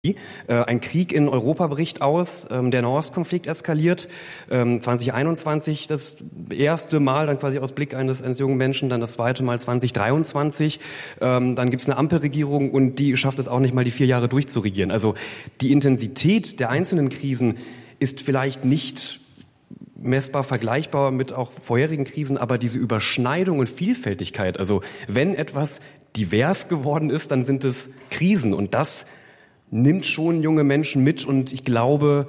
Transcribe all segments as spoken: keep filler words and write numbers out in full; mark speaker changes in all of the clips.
Speaker 1: Ein Krieg in Europa bricht aus, der Nahostkonflikt eskaliert. zwanzig einundzwanzig das erste Mal, dann quasi aus Blick eines, eines jungen Menschen, dann das zweite Mal zwanzig dreiundzwanzig. Dann gibt es eine Ampelregierung und die schafft es auch nicht mal, die vier Jahre durchzuregieren. Also die Intensität der einzelnen Krisen ist vielleicht nicht messbar vergleichbar mit auch vorherigen Krisen, aber diese Überschneidung und Vielfältigkeit, also wenn etwas divers geworden ist, dann sind es Krisen und das nimmt schon junge Menschen mit und ich glaube,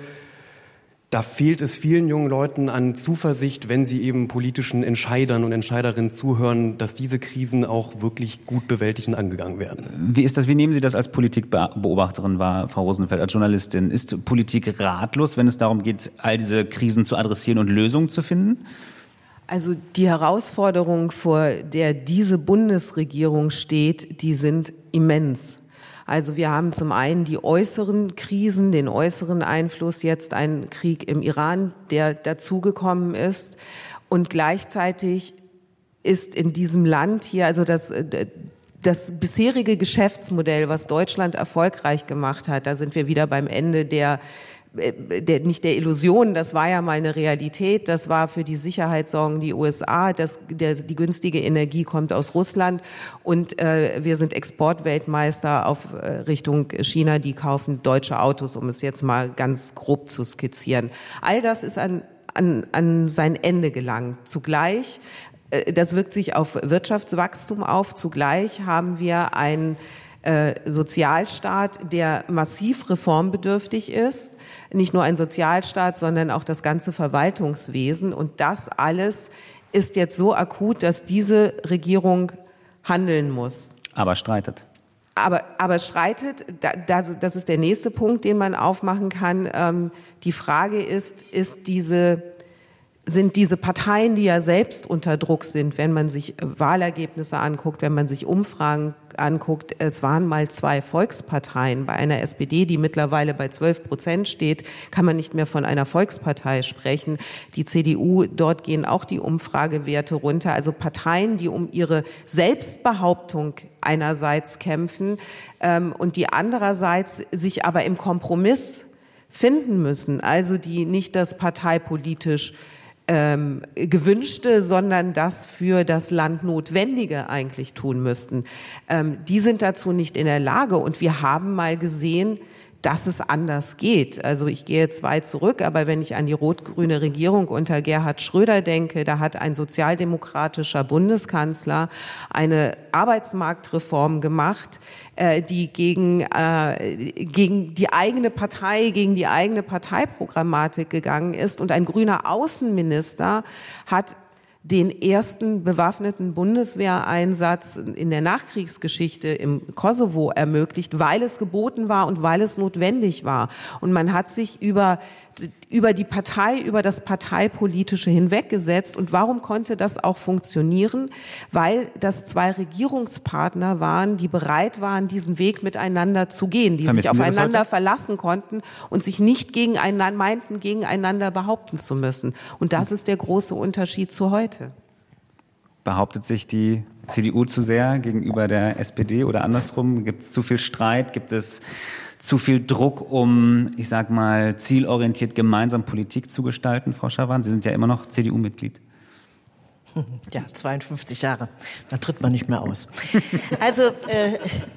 Speaker 1: da fehlt es vielen jungen Leuten an Zuversicht, wenn sie eben politischen Entscheidern und Entscheiderinnen zuhören, dass diese Krisen auch wirklich gut bewältigt und angegangen werden.
Speaker 2: Wie ist das? Wie nehmen Sie das als Politikbeobachterin wahr, Frau Rosenfeld, als Journalistin? Ist Politik ratlos, wenn es darum geht, all diese Krisen zu adressieren und Lösungen zu finden?
Speaker 3: Also die Herausforderungen, vor der diese Bundesregierung steht, die sind immens. Also wir haben zum einen die äußeren Krisen, den äußeren Einfluss, jetzt einen Krieg im Iran, der dazugekommen ist. Und gleichzeitig ist in diesem Land hier, also das, das bisherige Geschäftsmodell, was Deutschland erfolgreich gemacht hat, da sind wir wieder beim Ende der Der, nicht der Illusion, das war ja mal eine Realität, das war für die Sicherheit sorgen die U S A, das, der, die günstige Energie kommt aus Russland und äh, wir sind Exportweltmeister auf äh, Richtung China, die kaufen deutsche Autos, um es jetzt mal ganz grob zu skizzieren. All das ist an, an, an sein Ende gelangt. Zugleich, äh, das wirkt sich auf Wirtschaftswachstum auf, zugleich haben wir einen äh, Sozialstaat, der massiv reformbedürftig ist. Nicht nur ein Sozialstaat, sondern auch das ganze Verwaltungswesen. Und das alles ist jetzt so akut, dass diese Regierung handeln muss.
Speaker 2: Aber streitet.
Speaker 3: Aber, aber streitet, das, das ist der nächste Punkt, den man aufmachen kann. Ähm, die Frage ist, ist diese, sind diese Parteien, die ja selbst unter Druck sind, wenn man sich Wahlergebnisse anguckt, wenn man sich Umfragen anguckt, es waren mal zwei Volksparteien. Bei einer S P D, die mittlerweile bei zwölf Prozent steht, kann man nicht mehr von einer Volkspartei sprechen. Die C D U, dort gehen auch die Umfragewerte runter. Also Parteien, die um ihre Selbstbehauptung einerseits kämpfen ähm, und die andererseits sich aber im Kompromiss finden müssen. Also die nicht das parteipolitisch Ähm, gewünschte, sondern das für das Land Notwendige eigentlich tun müssten. Ähm, die sind dazu nicht in der Lage und wir haben mal gesehen, dass es anders geht. Also ich gehe jetzt weit zurück, aber wenn ich an die rot-grüne Regierung unter Gerhard Schröder denke, da hat ein sozialdemokratischer Bundeskanzler eine Arbeitsmarktreform gemacht, äh, die gegen, äh, gegen die eigene Partei, gegen die eigene Parteiprogrammatik gegangen ist. Und ein grüner Außenminister hat den ersten bewaffneten Bundeswehreinsatz in der Nachkriegsgeschichte im Kosovo ermöglicht, weil es geboten war und weil es notwendig war. Und man hat sich über über die Partei, über das Parteipolitische hinweggesetzt. Und warum konnte das auch funktionieren? Weil das zwei Regierungspartner waren, die bereit waren, diesen Weg miteinander zu gehen, die
Speaker 2: Vermissen
Speaker 3: sich aufeinander verlassen konnten und sich nicht gegeneinander meinten, gegeneinander behaupten zu müssen. Und das ist der große Unterschied zu heute.
Speaker 2: Behauptet sich die C D U zu sehr gegenüber der S P D oder andersrum? Gibt es zu viel Streit? Gibt es zu viel Druck, um, ich sag mal, zielorientiert gemeinsam Politik zu gestalten, Frau Schawan? Sie sind ja immer noch C D U-Mitglied.
Speaker 4: Ja, zweiundfünfzig Jahre. Da tritt man nicht mehr aus. Also, äh,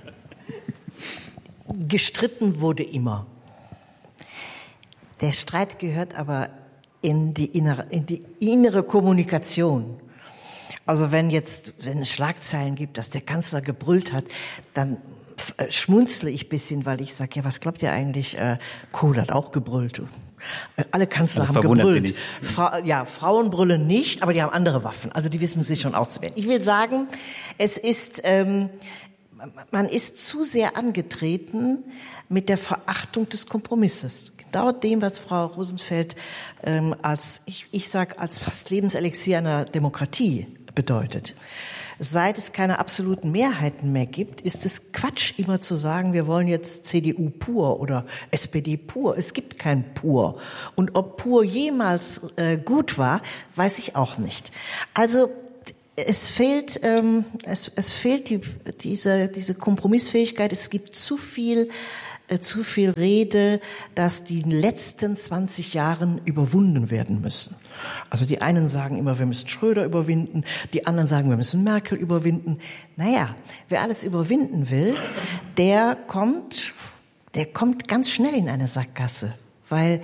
Speaker 4: gestritten wurde immer. Der Streit gehört aber in die innere, in die innere Kommunikation. Also wenn jetzt, wenn es Schlagzeilen gibt, dass der Kanzler gebrüllt hat, dann schmunzle ich ein bisschen, weil ich sage, ja, was glaubt ihr eigentlich? Äh, Kohl hat auch gebrüllt. Alle Kanzler also haben gebrüllt. Fra- ja, Frauen brüllen nicht, aber die haben andere Waffen. Also die wissen sich schon auszuwählen. Ich will sagen, es ist, ähm, man ist zu sehr angetreten mit der Verachtung des Kompromisses. Genau dem, was Frau Rosenfeld ähm, als, ich, ich sage, als fast Lebenselixier einer Demokratie bedeutet. Seit es keine absoluten Mehrheiten mehr gibt, ist es Quatsch, immer zu sagen, wir wollen jetzt C D U pur oder S P D pur. Es gibt kein pur. Und ob pur jemals äh, gut war, weiß ich auch nicht. Also es fehlt, ähm, es, es fehlt die, diese, diese Kompromissfähigkeit. Es gibt zu viel äh, zu viel Rede, dass die letzten zwanzig Jahre überwunden werden müssen. Also die einen sagen immer, wir müssen Schröder überwinden, die anderen sagen, wir müssen Merkel überwinden. Naja, wer alles überwinden will, der kommt, der kommt ganz schnell in eine Sackgasse, weil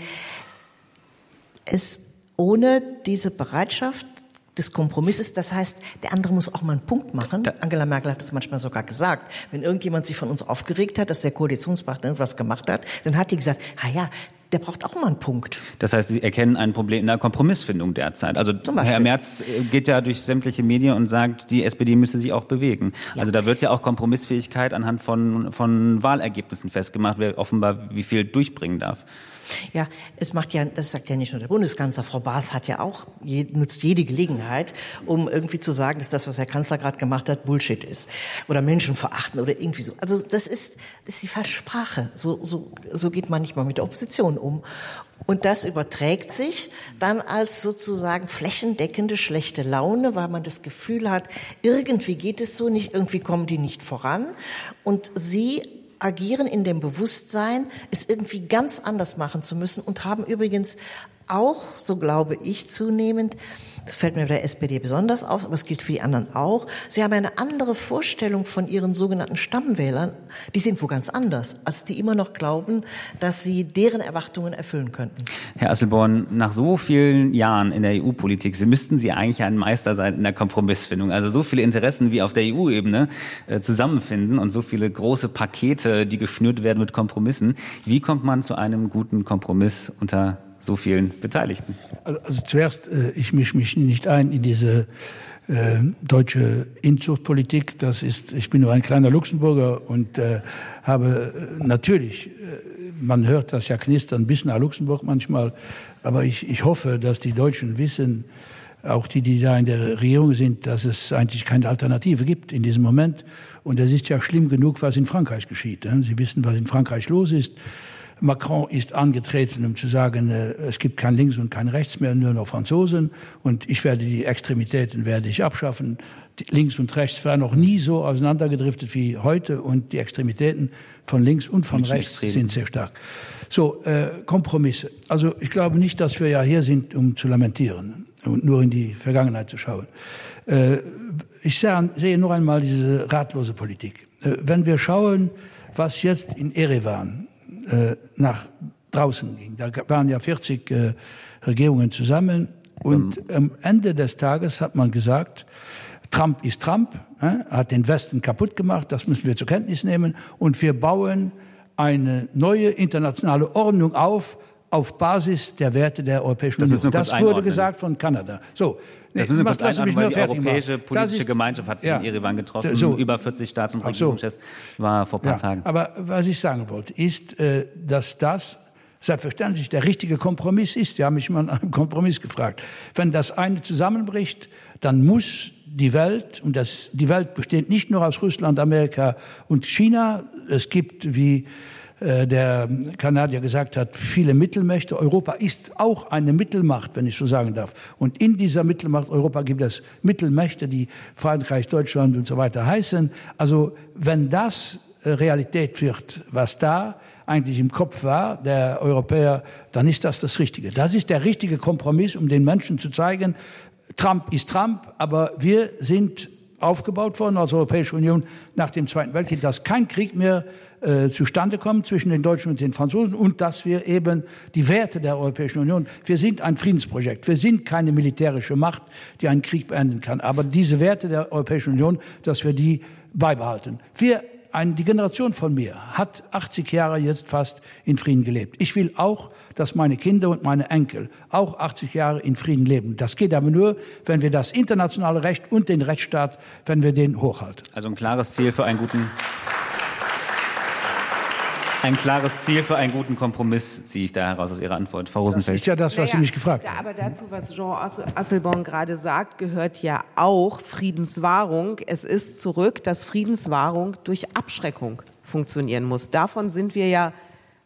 Speaker 4: es ohne diese Bereitschaft des Kompromisses, das heißt, der andere muss auch mal einen Punkt machen. Angela Merkel hat das manchmal sogar gesagt. Wenn irgendjemand sich von uns aufgeregt hat, dass der Koalitionspartner irgendwas gemacht hat, dann hat die gesagt, ah ja, der braucht auch mal einen Punkt.
Speaker 2: Das heißt, Sie erkennen ein Problem in der Kompromissfindung derzeit. Also Herr Merz geht ja durch sämtliche Medien und sagt, die S P D müsse sich auch bewegen. Ja. Also da wird ja auch Kompromissfähigkeit anhand von, von Wahlergebnissen festgemacht, wer offenbar wie viel durchbringen darf.
Speaker 4: Ja, es macht ja, das sagt ja nicht nur der Bundeskanzler, Frau Baas hat ja auch, nutzt jede Gelegenheit, um irgendwie zu sagen, dass das, was Herr Kanzler gerade gemacht hat, Bullshit ist. Oder Menschen verachten oder irgendwie so. Also das ist, das ist die falsche Sprache. So, so, so geht man nicht mal mit der Opposition um. Und das überträgt sich dann als sozusagen flächendeckende schlechte Laune, weil man das Gefühl hat, irgendwie geht es so nicht, irgendwie kommen die nicht voran. Und sie agieren in dem Bewusstsein, es irgendwie ganz anders machen zu müssen und haben übrigens auch, so glaube ich zunehmend, das fällt mir bei der S P D besonders auf, aber es gilt für die anderen auch, sie haben eine andere Vorstellung von ihren sogenannten Stammwählern, die sind wo ganz anders, als die immer noch glauben, dass sie deren Erwartungen erfüllen könnten.
Speaker 2: Herr Asselborn, nach so vielen Jahren in der E U-Politik, Sie müssten Sie eigentlich ein Meister sein in der Kompromissfindung. Also so viele Interessen wie auf der E U-Ebene äh, zusammenfinden und so viele große Pakete, die geschnürt werden mit Kompromissen. Wie kommt man zu einem guten Kompromiss unter so vielen Beteiligten?
Speaker 5: Also, also zuerst, äh, ich mische mich nicht ein in diese äh, deutsche Inzuchtpolitik. Das ist, ich bin nur ein kleiner Luxemburger und äh, habe äh, natürlich, äh, man hört das ja knistern, ein bisschen nach Luxemburg manchmal, aber ich, ich hoffe, dass die Deutschen wissen, auch die, die da in der Regierung sind, dass es eigentlich keine Alternative gibt in diesem Moment. Und es ist ja schlimm genug, was in Frankreich geschieht. Sie wissen, was in Frankreich los ist. Macron ist angetreten, um zu sagen, es gibt kein Links und kein Rechts mehr, nur noch Franzosen. Und ich werde die Extremitäten werde ich abschaffen. Die links und rechts waren noch nie so auseinandergedriftet wie heute. Und die Extremitäten von links und von Menschen rechts extrem. Sind sehr stark. So, äh, Kompromisse. Also ich glaube nicht, dass wir ja hier sind, um zu lamentieren und nur in die Vergangenheit zu schauen. Äh, ich sah, sehe noch einmal diese ratlose Politik. Äh, wenn wir schauen, was jetzt in Erevan nach draußen ging. Da waren ja vierzig äh, Regierungen zusammen und ähm. am Ende des Tages hat man gesagt, Trump ist Trump, äh, hat den Westen kaputt gemacht, das müssen wir zur Kenntnis nehmen und wir bauen eine neue internationale Ordnung auf, auf Basis der Werte der Europäischen Union. Das, das wurde gesagt von Kanada. So.
Speaker 2: Das müssen wir kurz einordnen, weil die europäische politische ist, Gemeinschaft hat sich ja, in Erevan getroffen. So, über vierzig Staats- und Regierungschefs so. war vor ein paar ja, Tagen.
Speaker 5: Aber was ich sagen wollte, ist, dass das selbstverständlich der richtige Kompromiss ist. Sie haben mich mal nach einem Kompromiss gefragt. Wenn das eine zusammenbricht, dann muss die Welt, und das, die Welt besteht nicht nur aus Russland, Amerika und China. Es gibt, wie der Kanadier gesagt hat, viele Mittelmächte. Europa ist auch eine Mittelmacht, wenn ich so sagen darf. Und in dieser Mittelmacht Europa gibt es Mittelmächte, die Frankreich, Deutschland und so weiter heißen. Also wenn das Realität wird, was da eigentlich im Kopf war, der Europäer, dann ist das das Richtige. Das ist der richtige Kompromiss, um den Menschen zu zeigen, Trump ist Trump, aber wir sind aufgebaut worden als Europäische Union nach dem Zweiten Weltkrieg, dass kein Krieg mehr äh, zustande kommt zwischen den Deutschen und den Franzosen und dass wir eben die Werte der Europäischen Union, wir sind ein Friedensprojekt, wir sind keine militärische Macht, die einen Krieg beenden kann, aber diese Werte der Europäischen Union, dass wir die beibehalten. Wir Ein, die Generation von mir hat achtzig Jahre jetzt fast in Frieden gelebt. Ich will auch, dass meine Kinder und meine Enkel auch achtzig Jahre in Frieden leben. Das geht aber nur, wenn wir das internationale Recht und den Rechtsstaat, wenn wir den hochhalten.
Speaker 2: Also ein klares Ziel für einen guten, ein klares Ziel für einen guten Kompromiss ziehe ich da heraus aus Ihrer Antwort. Frau Rosenfeld.
Speaker 5: Das ist ja das, was naja, Sie mich gefragt haben.
Speaker 3: Aber dazu, was Jean Asselborn gerade sagt, gehört ja auch Friedenswahrung. Es ist zurück, dass Friedenswahrung durch Abschreckung funktionieren muss. Davon sind wir ja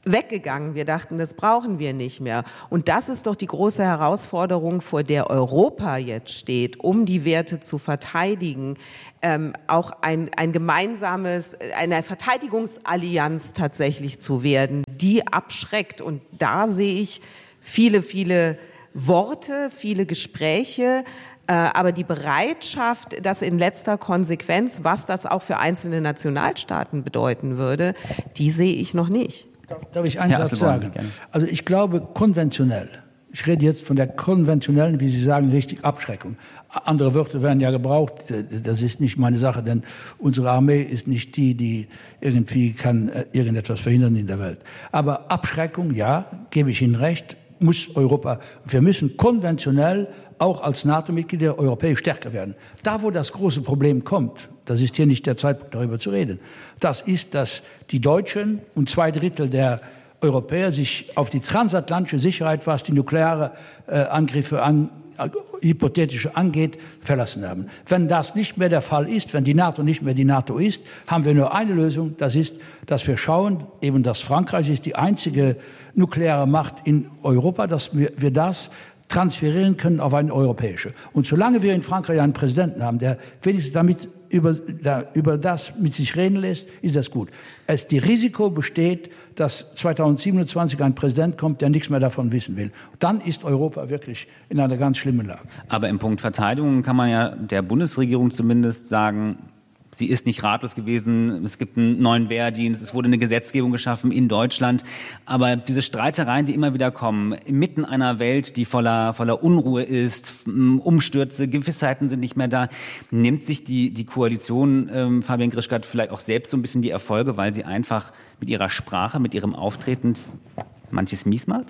Speaker 3: weggegangen. Wir dachten, das brauchen wir nicht mehr. Und das ist doch die große Herausforderung, vor der Europa jetzt steht, um die Werte zu verteidigen, ähm, auch ein, ein gemeinsames, eine Verteidigungsallianz tatsächlich zu werden, die abschreckt. Und da sehe ich viele, viele Worte, viele Gespräche, äh, aber die Bereitschaft, das in letzter Konsequenz, was das auch für einzelne Nationalstaaten bedeuten würde, die sehe ich noch nicht.
Speaker 5: Darf ich einen ja, Satz sagen? Gerne. Also ich glaube konventionell, ich rede jetzt von der konventionellen, wie Sie sagen, richtig Abschreckung. Andere Wörter werden ja gebraucht, das ist nicht meine Sache, denn unsere Armee ist nicht die, die irgendwie kann irgendetwas verhindern in der Welt. Aber Abschreckung, ja, gebe ich Ihnen recht, muss Europa, wir müssen konventionell auch als NATO-Mitglieder europäisch stärker werden. Da, wo das große Problem kommt, das ist hier nicht der Zeitpunkt, darüber zu reden, das ist, dass die Deutschen und zwei Drittel der Europäer sich auf die transatlantische Sicherheit, was die nukleare äh, Angriffe an, äh, hypothetische angeht, verlassen haben. Wenn das nicht mehr der Fall ist, wenn die NATO nicht mehr die NATO ist, haben wir nur eine Lösung, das ist, dass wir schauen, eben dass Frankreich ist die einzige nukleare Macht in Europa, dass wir, wir das transferieren können auf eine europäische. Und solange wir in Frankreich einen Präsidenten haben, der wenigstens damit über, da, über das mit sich reden lässt, ist das gut. Es die Risiko besteht, dass zweitausendsiebenundzwanzig ein Präsident kommt, der nichts mehr davon wissen will. Dann ist Europa wirklich in einer ganz schlimmen Lage.
Speaker 2: Aber im Punkt Verteidigung kann man ja der Bundesregierung zumindest sagen, sie ist nicht ratlos gewesen. Es gibt einen neuen Wehrdienst. Es wurde eine Gesetzgebung geschaffen in Deutschland. Aber diese Streitereien, die immer wieder kommen, inmitten einer Welt, die voller, voller Unruhe ist, Umstürze, Gewissheiten sind nicht mehr da, nimmt sich die, die Koalition, ähm, Fabian Grischkat, vielleicht auch selbst so ein bisschen die Erfolge, weil sie einfach mit ihrer Sprache, mit ihrem Auftreten manches mies macht?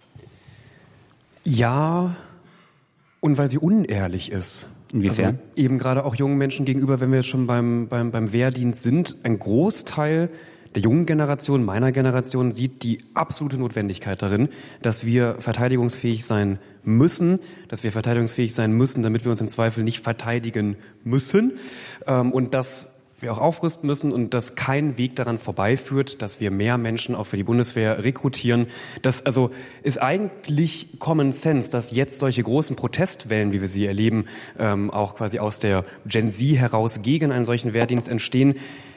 Speaker 1: Ja, und weil sie unehrlich ist.
Speaker 2: Inwiefern?
Speaker 1: Also eben gerade auch jungen Menschen gegenüber, wenn wir jetzt schon beim, beim, beim Wehrdienst sind, ein Großteil der jungen Generation, meiner Generation, sieht die absolute Notwendigkeit darin, dass wir verteidigungsfähig sein müssen, dass wir verteidigungsfähig sein müssen, damit wir uns im Zweifel nicht verteidigen müssen, ähm, und dass wir auch aufrüsten müssen und dass kein Weg daran vorbeiführt, dass wir mehr Menschen auch für die Bundeswehr rekrutieren. Das also ist eigentlich Common Sense, dass jetzt solche großen Protestwellen, wie wir sie erleben, ähm, auch quasi aus der Gen Z heraus gegen einen solchen Wehrdienst entstehen,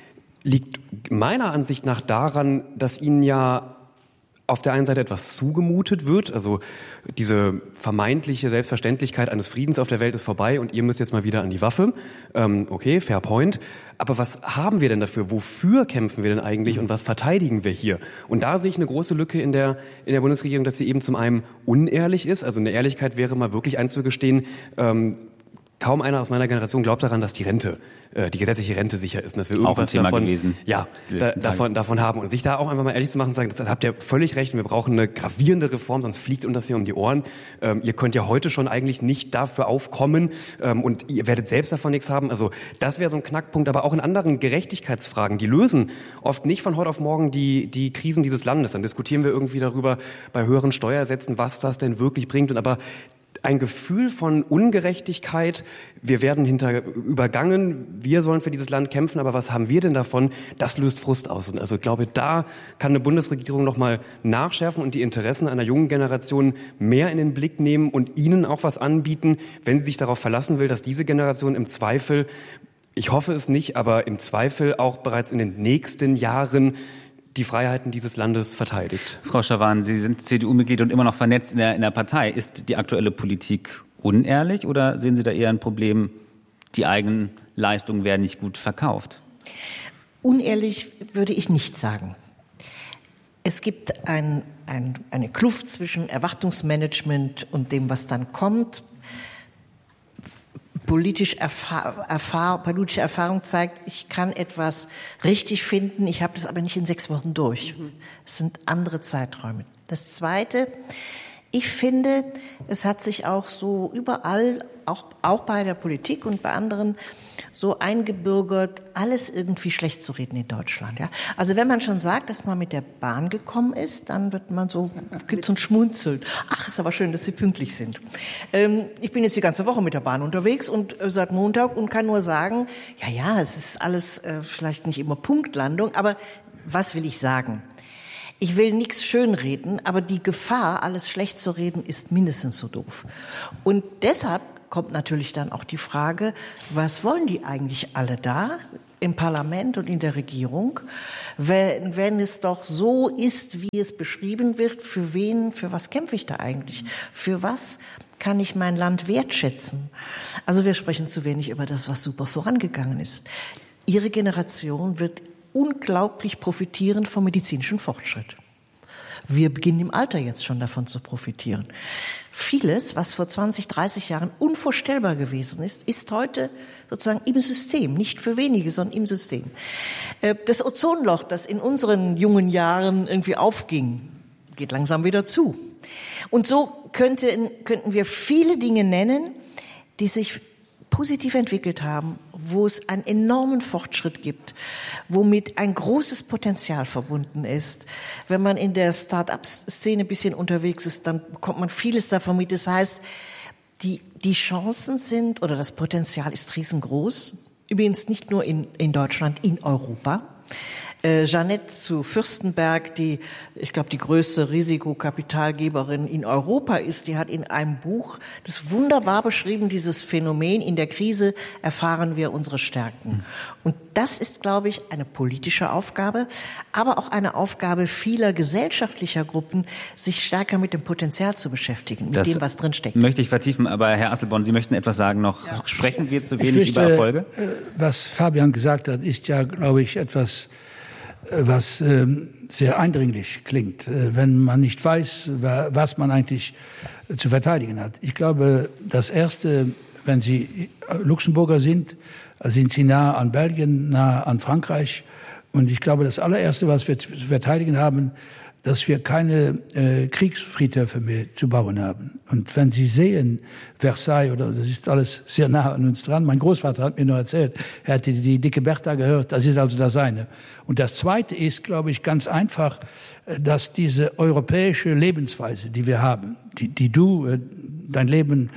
Speaker 1: liegt meiner Ansicht nach daran, dass ihnen ja auf der einen Seite etwas zugemutet wird, also diese vermeintliche Selbstverständlichkeit eines Friedens auf der Welt ist vorbei und ihr müsst jetzt mal wieder an die Waffe. Ähm, okay, fair point. Aber was haben wir denn dafür? Wofür kämpfen wir denn eigentlich und was verteidigen wir hier? Und da sehe ich eine große Lücke in der, in der Bundesregierung, dass sie eben zum einen unehrlich ist. Also eine Ehrlichkeit wäre mal wirklich einzugestehen, ähm, kaum einer aus meiner Generation glaubt daran, dass die Rente, äh, die gesetzliche Rente sicher ist und dass wir irgendwas
Speaker 2: auch ein Thema
Speaker 1: davon,
Speaker 2: gewesen,
Speaker 1: ja, da, davon, davon haben. Und sich da auch einfach mal ehrlich zu machen und sagen, das habt ihr völlig recht, wir brauchen eine gravierende Reform, sonst fliegt uns das hier um die Ohren. Ähm, ihr könnt ja heute schon eigentlich nicht dafür aufkommen, ähm, und ihr werdet selbst davon nichts haben. Also das wäre so ein Knackpunkt, aber auch in anderen Gerechtigkeitsfragen, die lösen oft nicht von heute auf morgen die, die Krisen dieses Landes. Dann diskutieren wir irgendwie darüber bei höheren Steuersätzen, was das denn wirklich bringt. Und aber ein Gefühl von Ungerechtigkeit, wir werden hinter übergangen, wir sollen für dieses Land kämpfen, aber was haben wir denn davon? Das löst Frust aus. Und also ich glaube, da kann eine Bundesregierung noch mal nachschärfen und die Interessen einer jungen Generation mehr in den Blick nehmen und ihnen auch was anbieten, wenn sie sich darauf verlassen will, dass diese Generation im Zweifel, ich hoffe es nicht, aber im Zweifel auch bereits in den nächsten Jahren die Freiheiten dieses Landes verteidigt.
Speaker 2: Frau Schawan, Sie sind C D U-Mitglied und immer noch vernetzt in der, in der Partei. Ist die aktuelle Politik unehrlich oder sehen Sie da eher ein Problem, die eigenen Leistungen werden nicht gut verkauft?
Speaker 4: Unehrlich würde ich nicht sagen. Es gibt ein, ein, eine Kluft zwischen Erwartungsmanagement und dem, was dann kommt. Politisch erfahr, erfahr, politische Erfahrung zeigt, ich kann etwas richtig finden, ich habe das aber nicht in sechs Wochen durch. Mhm. Es sind andere Zeiträume. Das Zweite, ich finde, es hat sich auch so überall, auch, auch bei der Politik und bei anderen, so eingebürgert, alles irgendwie schlecht zu reden in Deutschland. Ja? Also wenn man schon sagt, dass man mit der Bahn gekommen ist, dann wird man so, gibt so ein Schmunzeln. Ach, ist aber schön, dass Sie pünktlich sind. Ähm, ich bin jetzt die ganze Woche mit der Bahn unterwegs und äh, seit Montag und kann nur sagen, ja, ja, es ist alles äh, vielleicht nicht immer Punktlandung, aber was will ich sagen? Ich will nichts schönreden, aber die Gefahr, alles schlecht zu reden, ist mindestens so doof. Und deshalb kommt natürlich dann auch die Frage, was wollen die eigentlich alle da im Parlament und in der Regierung, wenn, wenn es doch so ist, wie es beschrieben wird, für wen, für was kämpfe ich da eigentlich? Für was kann ich mein Land wertschätzen? Also wir sprechen zu wenig über das, was super vorangegangen ist. Ihre Generation wird unglaublich profitieren vom medizinischen Fortschritt. Wir beginnen im Alter jetzt schon davon zu profitieren. Vieles, was vor zwanzig, dreißig Jahren unvorstellbar gewesen ist, ist heute sozusagen im System, nicht für wenige, sondern im System. Das Ozonloch, das in unseren jungen Jahren irgendwie aufging, geht langsam wieder zu. Und so könnten, könnten wir viele Dinge nennen, die sich positiv entwickelt haben, wo es einen enormen Fortschritt gibt, womit ein großes Potenzial verbunden ist. Wenn man in der Start-up-Szene ein bisschen unterwegs ist, dann bekommt man vieles davon mit. Das heißt, die, die Chancen sind, oder das Potenzial ist riesengroß. Übrigens nicht nur in, in Deutschland, in Europa. Äh, Jeanette zu Fürstenberg, die, ich glaube, die größte Risikokapitalgeberin in Europa ist, die hat in einem Buch das wunderbar beschrieben, dieses Phänomen, in der Krise erfahren wir unsere Stärken. Und das ist, glaube ich, eine politische Aufgabe, aber auch eine Aufgabe vieler gesellschaftlicher Gruppen, sich stärker mit dem Potenzial zu beschäftigen, mit
Speaker 2: das
Speaker 4: dem, was drinsteckt.
Speaker 2: Möchte ich vertiefen, aber Herr Asselborn, Sie möchten etwas sagen noch. Ja. Sprechen wir zu wenig
Speaker 5: fürchte,
Speaker 2: über Erfolge?
Speaker 5: Was Fabian gesagt hat, ist ja, glaube ich, etwas, was ähm, sehr eindringlich klingt, äh, wenn man nicht weiß, was man eigentlich äh, zu verteidigen hat. Ich glaube, das Erste, wenn Sie Luxemburger sind, sind Sie nah an Belgien, nah an Frankreich. Und ich glaube, das allererste, was wir zu verteidigen haben, dass wir keine äh, Kriegsfriedhöfe mehr zu bauen haben. Und wenn Sie sehen, Versailles, oder das ist alles sehr nah an uns dran, mein Großvater hat mir noch erzählt, er hatte die dicke Bertha gehört, das ist also das eine. Und das Zweite ist, glaube ich, ganz einfach, dass diese europäische Lebensweise, die wir haben, die, die du, äh, dein Leben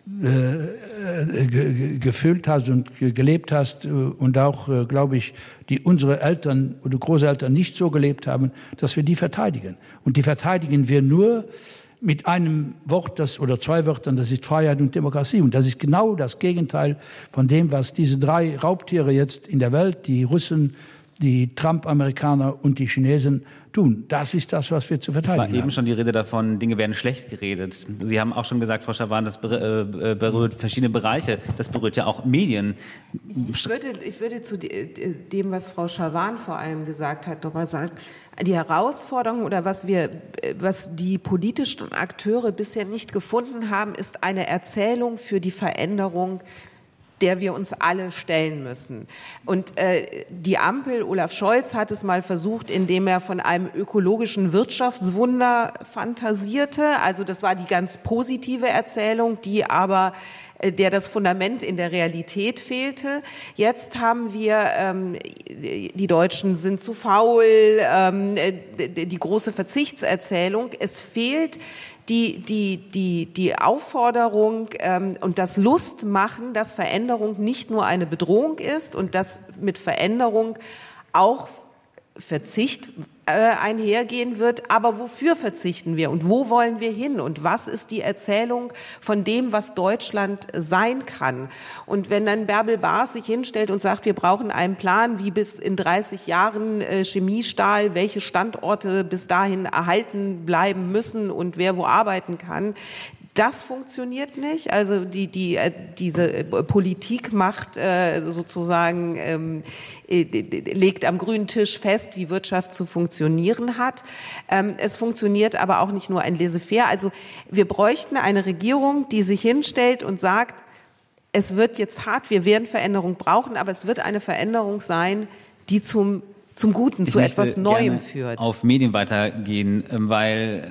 Speaker 5: äh, ge, gefüllt hast und ge, gelebt hast äh, und auch, äh, glaube ich, die unsere Eltern oder Großeltern nicht so gelebt haben, dass wir die verteidigen. Und die verteidigen wir nur mit einem Wort das, oder zwei Wörtern, das ist Freiheit und Demokratie. Und das ist genau das Gegenteil von dem, was diese drei Raubtiere jetzt in der Welt, die Russen, die Trump-Amerikaner und die Chinesen tun. Das ist das, was wir zu verteidigen haben.
Speaker 2: Es war eben schon die Rede davon, Dinge werden schlecht geredet. Sie haben auch schon gesagt, Frau Schawan, das berührt verschiedene Bereiche. Das berührt ja auch Medien.
Speaker 3: Ich würde, ich würde zu dem, was Frau Schawan vor allem gesagt hat, nochmal sagen, die Herausforderung oder was wir, was die politischen Akteure bisher nicht gefunden haben, ist eine Erzählung für die Veränderung, der wir uns alle stellen müssen. Und äh, die Ampel, Olaf Scholz hat es mal versucht, indem er von einem ökologischen Wirtschaftswunder fantasierte. Also das war die ganz positive Erzählung, die aber äh, der das Fundament in der Realität fehlte. Jetzt haben wir, ähm, die Deutschen sind zu faul, ähm, die, die große Verzichtserzählung. Es fehlt Die, die, die, die Aufforderung ähm, und das Lustmachen, dass Veränderung nicht nur eine Bedrohung ist und dass mit Veränderung auch Verzicht äh, einhergehen wird. Aber wofür verzichten wir und wo wollen wir hin und was ist die Erzählung von dem, was Deutschland sein kann? Und wenn dann Bärbel Baas sich hinstellt und sagt, wir brauchen einen Plan, wie bis in dreißig Jahren äh, Chemiestahl, welche Standorte bis dahin erhalten bleiben müssen und wer wo arbeiten kann, das funktioniert nicht. Also die, die, diese Politik macht äh, sozusagen, ähm, äh, legt am grünen Tisch fest, wie Wirtschaft zu funktionieren hat. Ähm, es funktioniert aber auch nicht nur ein Laissez-faire. Also wir bräuchten eine Regierung, die sich hinstellt und sagt, es wird jetzt hart, wir werden Veränderung brauchen, aber es wird eine Veränderung sein, die zum zum Guten, ich zu etwas Neuem führt.
Speaker 2: Auf Medien weitergehen, weil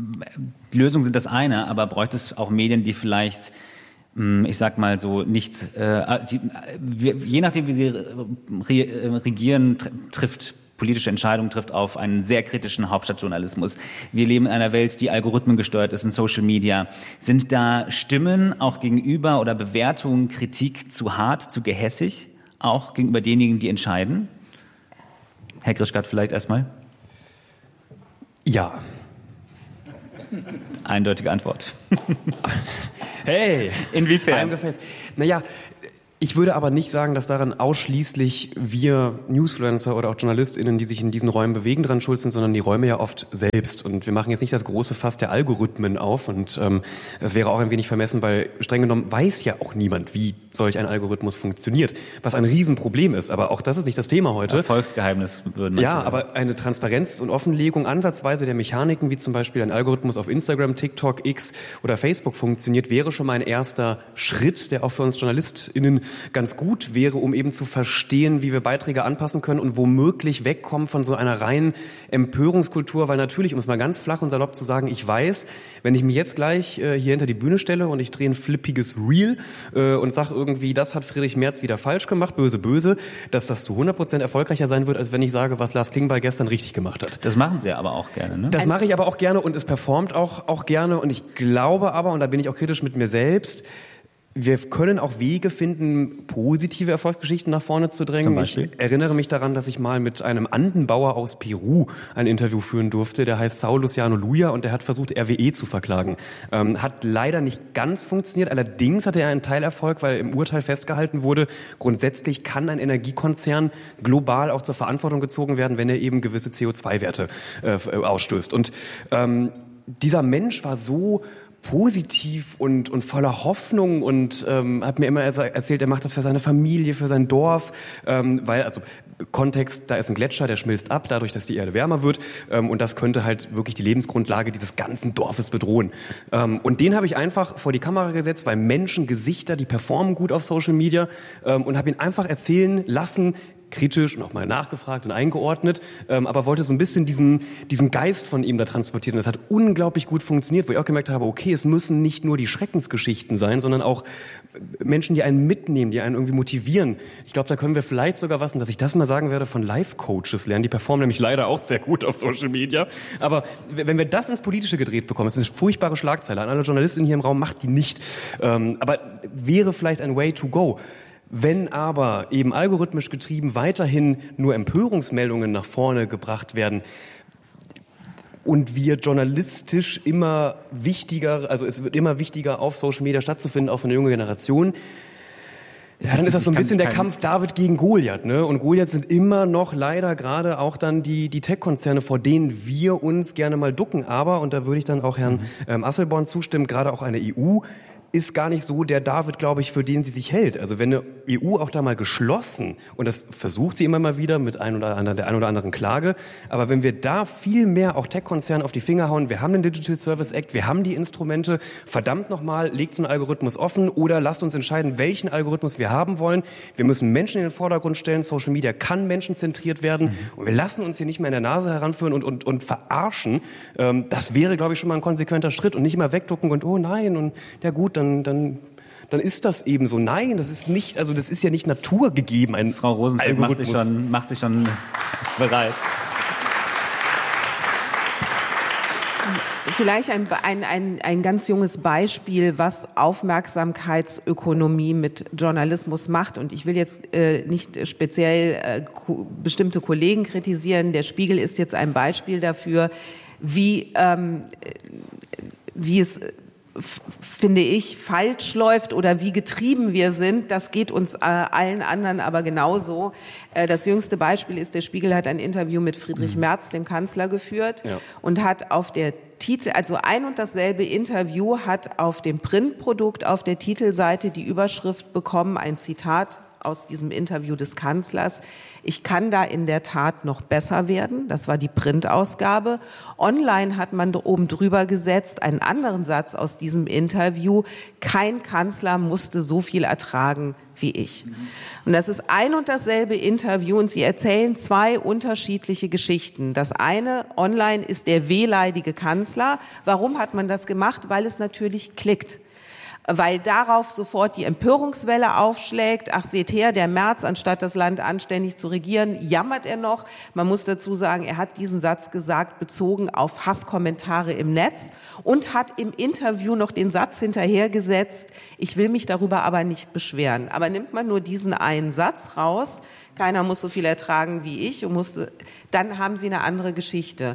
Speaker 2: die Lösungen sind das eine, aber bräuchte es auch Medien, die vielleicht, ich sag mal so, nicht, die, je nachdem wie sie regieren, trifft politische Entscheidungen, trifft auf einen sehr kritischen Hauptstadtjournalismus. Wir leben in einer Welt, die algorithmengesteuert ist in Social Media. Sind da Stimmen auch gegenüber oder Bewertungen, Kritik zu hart, zu gehässig, auch gegenüber denjenigen, die entscheiden? Herr Grischkat vielleicht erstmal.
Speaker 1: Ja.
Speaker 2: Eindeutige Antwort.
Speaker 1: Hey!
Speaker 2: Inwiefern?
Speaker 1: Naja, ich würde aber nicht sagen, dass daran ausschließlich wir Newsfluencer oder auch JournalistInnen, die sich in diesen Räumen bewegen, dran schuld sind, sondern die Räume ja oft selbst. Und wir machen jetzt nicht das große Fass der Algorithmen auf. Und ähm, das wäre auch ein wenig vermessen, weil streng genommen weiß ja auch niemand, wie solch ein Algorithmus funktioniert. Was ein Riesenproblem ist. Aber auch das ist nicht das Thema heute.
Speaker 2: Erfolgsgeheimnis würden wir
Speaker 1: Ja,
Speaker 2: sagen.
Speaker 1: aber eine Transparenz und Offenlegung ansatzweise der Mechaniken, wie zum Beispiel ein Algorithmus auf Instagram, TikTok, X oder Facebook funktioniert, wäre schon mal ein erster Schritt, der auch für uns JournalistInnen ganz gut wäre, um eben zu verstehen, wie wir Beiträge anpassen können und womöglich wegkommen von so einer reinen Empörungskultur, weil natürlich, um es mal ganz flach und salopp zu sagen, ich weiß, wenn ich mich jetzt gleich äh, hier hinter die Bühne stelle und ich drehe ein flippiges Reel äh, und sage irgendwie, das hat Friedrich Merz wieder falsch gemacht, böse, böse, dass das zu hundert Prozent erfolgreicher sein wird, als wenn ich sage, was Lars Klingbeil gestern richtig gemacht hat.
Speaker 2: Das machen Sie aber auch gerne, ne?
Speaker 1: Das mache ich aber auch gerne und es performt auch, auch gerne und ich glaube aber, und da bin ich auch kritisch mit mir selbst, wir können auch Wege finden, positive Erfolgsgeschichten nach vorne zu drängen.
Speaker 2: Zum Beispiel?
Speaker 1: Ich erinnere mich daran, dass ich mal mit einem Andenbauer aus Peru ein Interview führen durfte. Der heißt Saul Luciano Luya und der hat versucht, R W E zu verklagen. Ähm, hat leider nicht ganz funktioniert. Allerdings hatte er einen Teilerfolg, weil im Urteil festgehalten wurde, grundsätzlich kann ein Energiekonzern global auch zur Verantwortung gezogen werden, wenn er eben gewisse C O zwei Werte äh, ausstößt. Und ähm, dieser Mensch war so positiv und, und voller Hoffnung und ähm, hat mir immer erzählt, er macht das für seine Familie, für sein Dorf, ähm, weil, also Kontext, da ist ein Gletscher, der schmilzt ab, dadurch, dass die Erde wärmer wird ähm, und das könnte halt wirklich die Lebensgrundlage dieses ganzen Dorfes bedrohen. Ähm, und den habe ich einfach vor die Kamera gesetzt, weil Menschen, Gesichter, die performen gut auf Social Media ähm, und habe ihn einfach erzählen lassen, kritisch und auch mal nachgefragt und eingeordnet, ähm, aber wollte so ein bisschen diesen, diesen Geist von ihm da transportieren. Das hat unglaublich gut funktioniert, wo ich auch gemerkt habe, okay, es müssen nicht nur die Schreckensgeschichten sein, sondern auch Menschen, die einen mitnehmen, die einen irgendwie motivieren. Ich glaube, da können wir vielleicht sogar was, und dass ich das mal sagen werde, von Life-Coaches lernen. Die performen nämlich leider auch sehr gut auf Social Media. Aber wenn wir das ins Politische gedreht bekommen, das ist eine furchtbare Schlagzeile. An alle Journalistinnen hier im Raum, macht die nicht. Ähm, aber wäre vielleicht ein Way to go. Wenn aber eben algorithmisch getrieben weiterhin nur Empörungsmeldungen nach vorne gebracht werden und wir journalistisch immer wichtiger, also es wird immer wichtiger, auf Social Media stattzufinden, auch für eine junge Generation, ja, dann ist das so ein bisschen der Kampf David gegen Goliath, ne? Und Goliath sind immer noch leider gerade auch dann die, die Tech-Konzerne, vor denen wir uns gerne mal ducken. Aber, und da würde ich dann auch Herrn ähm, Asselborn zustimmen, gerade auch eine E U ist gar nicht so der David, glaube ich, für den sie sich hält. Also wenn eine E U auch da mal geschlossen, und das versucht sie immer mal wieder mit ein oder anderen, der ein oder anderen Klage, aber wenn wir da viel mehr auch Tech-Konzernen auf die Finger hauen, wir haben den Digital Service Act, wir haben die Instrumente, verdammt nochmal, legt so einen Algorithmus offen oder lasst uns entscheiden, welchen Algorithmus wir haben wollen. Wir müssen Menschen in den Vordergrund stellen, Social Media kann menschenzentriert werden mhm. und wir lassen uns hier nicht mehr in der Nase heranführen und, und, und verarschen. Ähm, das wäre, glaube ich, schon mal ein konsequenter Schritt und nicht immer wegducken und oh nein und ja gut, dann, dann, dann ist das eben so. Nein, das ist nicht, also das ist ja nicht naturgegeben. Ein
Speaker 2: Frau Rosenfeld macht sich schon, macht sich schon bereit.
Speaker 3: Vielleicht ein, ein, ein, ein ganz junges Beispiel, was Aufmerksamkeitsökonomie mit Journalismus macht. Und ich will jetzt äh, nicht speziell äh, ko- bestimmte Kollegen kritisieren. Der Spiegel ist jetzt ein Beispiel dafür, wie, ähm, wie es finde ich, falsch läuft oder wie getrieben wir sind, das geht uns äh, allen anderen aber genauso. Äh, das jüngste Beispiel ist, der Spiegel hat ein Interview mit Friedrich Merz, dem Kanzler, geführt ja. und hat auf der Titel, also ein und dasselbe Interview hat auf dem Printprodukt auf der Titelseite die Überschrift bekommen, ein Zitat aus diesem Interview des Kanzlers: Ich kann da in der Tat noch besser werden. Das war die Printausgabe. Online hat man oben drüber gesetzt, einen anderen Satz aus diesem Interview: Kein Kanzler musste so viel ertragen wie ich. Und das ist ein und dasselbe Interview und sie erzählen zwei unterschiedliche Geschichten. Das eine, online, ist der wehleidige Kanzler. Warum hat man das gemacht? Weil es natürlich klickt. Weil darauf sofort die Empörungswelle aufschlägt. Ach, seht her, der Merz, anstatt das Land anständig zu regieren, jammert er noch. Man muss dazu sagen, er hat diesen Satz gesagt, bezogen auf Hasskommentare im Netz und hat im Interview noch den Satz hinterhergesetzt: Ich will mich darüber aber nicht beschweren. Aber nimmt man nur diesen einen Satz raus, keiner muss so viel ertragen wie ich, und musste, dann haben sie eine andere Geschichte.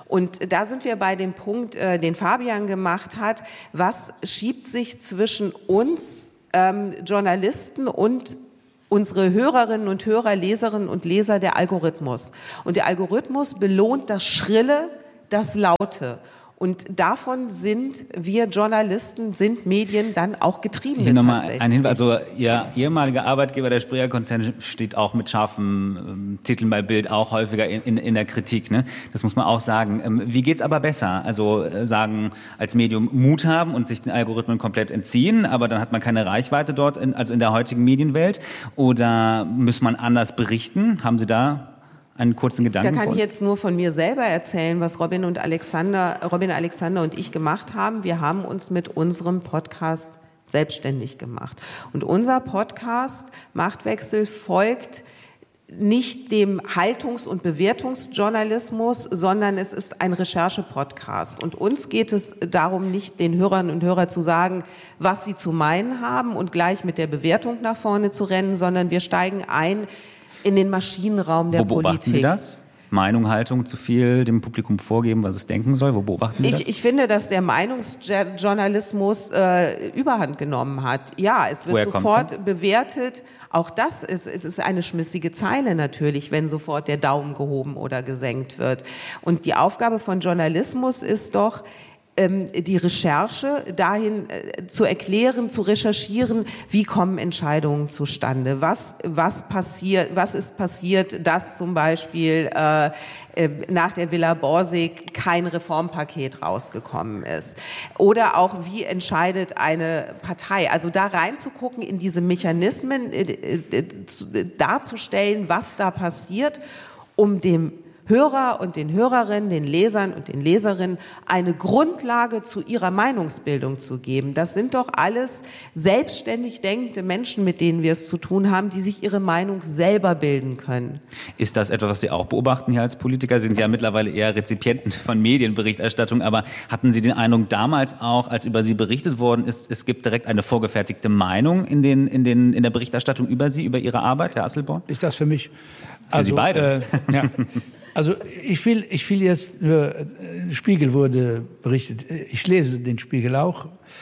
Speaker 3: Und da sind wir bei dem Punkt, äh, den Fabian gemacht hat, was schiebt sich zwischen uns ähm, Journalisten und unsere Hörerinnen und Hörer, Leserinnen und Leser, der Algorithmus. Und der Algorithmus belohnt das Schrille, das Laute. Und davon sind wir Journalisten, sind Medien dann auch getrieben.
Speaker 2: Hier nochmal ein Hinweis. Also Ihr ehemaliger Arbeitgeber, der Springer-Konzern, steht auch mit scharfen ähm, Titeln bei Bild auch häufiger in, in, in der Kritik. Ne? Das muss man auch sagen. Ähm, wie geht's aber besser? Also äh, sagen, als Medium Mut haben und sich den Algorithmen komplett entziehen, aber dann hat man keine Reichweite dort, in, also in der heutigen Medienwelt. Oder muss man anders berichten? Haben Sie da einen kurzen Gedanken?
Speaker 3: Da kann ich jetzt nur von mir selber erzählen, was Robin und Alexander, Robin Alexander und ich gemacht haben. Wir haben uns mit unserem Podcast selbstständig gemacht. Und unser Podcast Machtwechsel folgt nicht dem Haltungs- und Bewertungsjournalismus, sondern es ist ein Recherche-Podcast. Und uns geht es darum, nicht den Hörern und Hörern zu sagen, was sie zu meinen haben und gleich mit der Bewertung nach vorne zu rennen, sondern wir steigen ein in den Maschinenraum der Politik. Wo beobachten
Speaker 2: Sie das? Meinung, Haltung, zu viel dem Publikum vorgeben, was es denken soll? Wo beobachten Sie das?
Speaker 3: Ich, ich finde, dass der Meinungsjournalismus äh, Überhand genommen hat. Ja, es wird
Speaker 2: Woher
Speaker 3: sofort bewertet. Auch das ist, es ist eine schmissige Zeile natürlich, wenn sofort der Daumen gehoben oder gesenkt wird. Und die Aufgabe von Journalismus ist doch, die Recherche dahin zu erklären, zu recherchieren, wie kommen Entscheidungen zustande, was was passiert, was ist passiert, dass zum Beispiel äh, nach der Villa Borsig kein Reformpaket rausgekommen ist, oder auch wie entscheidet eine Partei. Also da reinzugucken in diese Mechanismen, äh, äh, darzustellen, was da passiert, um dem Hörer und den Hörerinnen, den Lesern und den Leserinnen eine Grundlage zu ihrer Meinungsbildung zu geben. Das sind doch alles selbstständig denkende Menschen, mit denen wir es zu tun haben, die sich ihre Meinung selber bilden können.
Speaker 2: Ist das etwas, was Sie auch beobachten hier als Politiker? Sie sind ja mittlerweile eher Rezipienten von Medienberichterstattung, aber hatten Sie den Eindruck damals auch, als über Sie berichtet worden ist, es gibt direkt eine vorgefertigte Meinung in, den, in, den, in der Berichterstattung über Sie, über Ihre Arbeit, Herr Asselborn?
Speaker 5: Ist das für mich?
Speaker 2: Für
Speaker 5: also,
Speaker 2: Sie beide?
Speaker 5: Äh, ja. Also ich will, ich will jetzt, äh, Spiegel wurde berichtet, ich lese den Spiegel auch,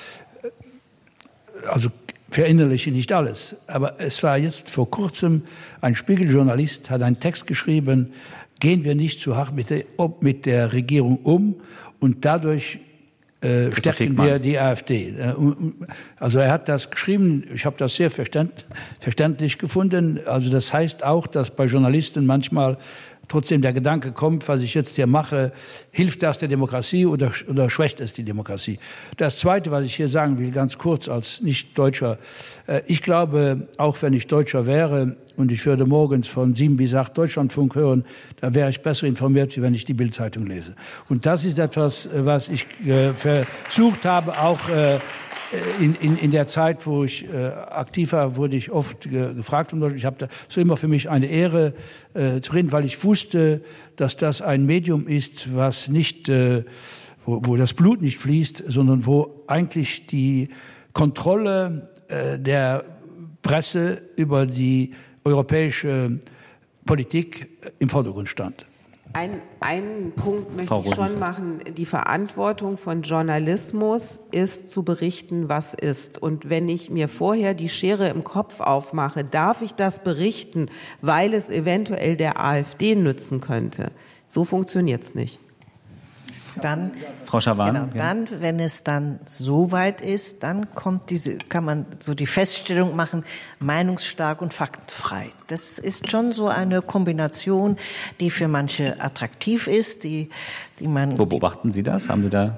Speaker 5: also verinnerliche nicht alles, aber es war jetzt vor kurzem, ein Spiegeljournalist hat einen Text geschrieben, gehen wir nicht zu hart mit der, mit der Regierung um und dadurch äh, stärken wir die AfD. Also er hat das geschrieben, ich habe das sehr verständ, verständlich gefunden, also das heißt auch, dass bei Journalisten manchmal trotzdem der Gedanke kommt, was ich jetzt hier mache, hilft das der Demokratie oder, oder schwächt es die Demokratie? Das Zweite, was ich hier sagen will, ganz kurz als Nicht-Deutscher, äh, ich glaube, auch wenn ich Deutscher wäre und ich würde morgens von sieben bis acht Deutschlandfunk hören, dann wäre ich besser informiert, wenn ich die Bild-Zeitung lese. Und das ist etwas, was ich äh, versucht habe, auch äh, In, in, in der Zeit, wo ich äh, aktiv war, wurde ich oft ge gefragt. Und ich habe da so immer für mich eine Ehre äh, drin, weil ich wusste, dass das ein Medium ist, was nicht, äh, wo, wo das Blut nicht fließt, sondern wo eigentlich die Kontrolle äh, der Presse über die europäische Politik im Vordergrund stand.
Speaker 3: Ein, einen Punkt möchte
Speaker 2: Frau
Speaker 3: ich schon
Speaker 2: Rosenfeld.
Speaker 3: machen. Die Verantwortung von Journalismus ist zu berichten, was ist. Und wenn ich mir vorher die Schere im Kopf aufmache, darf ich das berichten, weil es eventuell der AfD nützen könnte. So funktioniert's nicht.
Speaker 4: Dann,
Speaker 2: Frau Schawan,
Speaker 4: genau,
Speaker 2: ja.
Speaker 4: dann, wenn es dann so weit ist, dann kommt diese, kann man so die Feststellung machen, meinungsstark und faktenfrei. Das ist schon so eine Kombination, die für manche attraktiv ist, die, die man.
Speaker 2: Wo beobachten Sie das? Haben Sie da?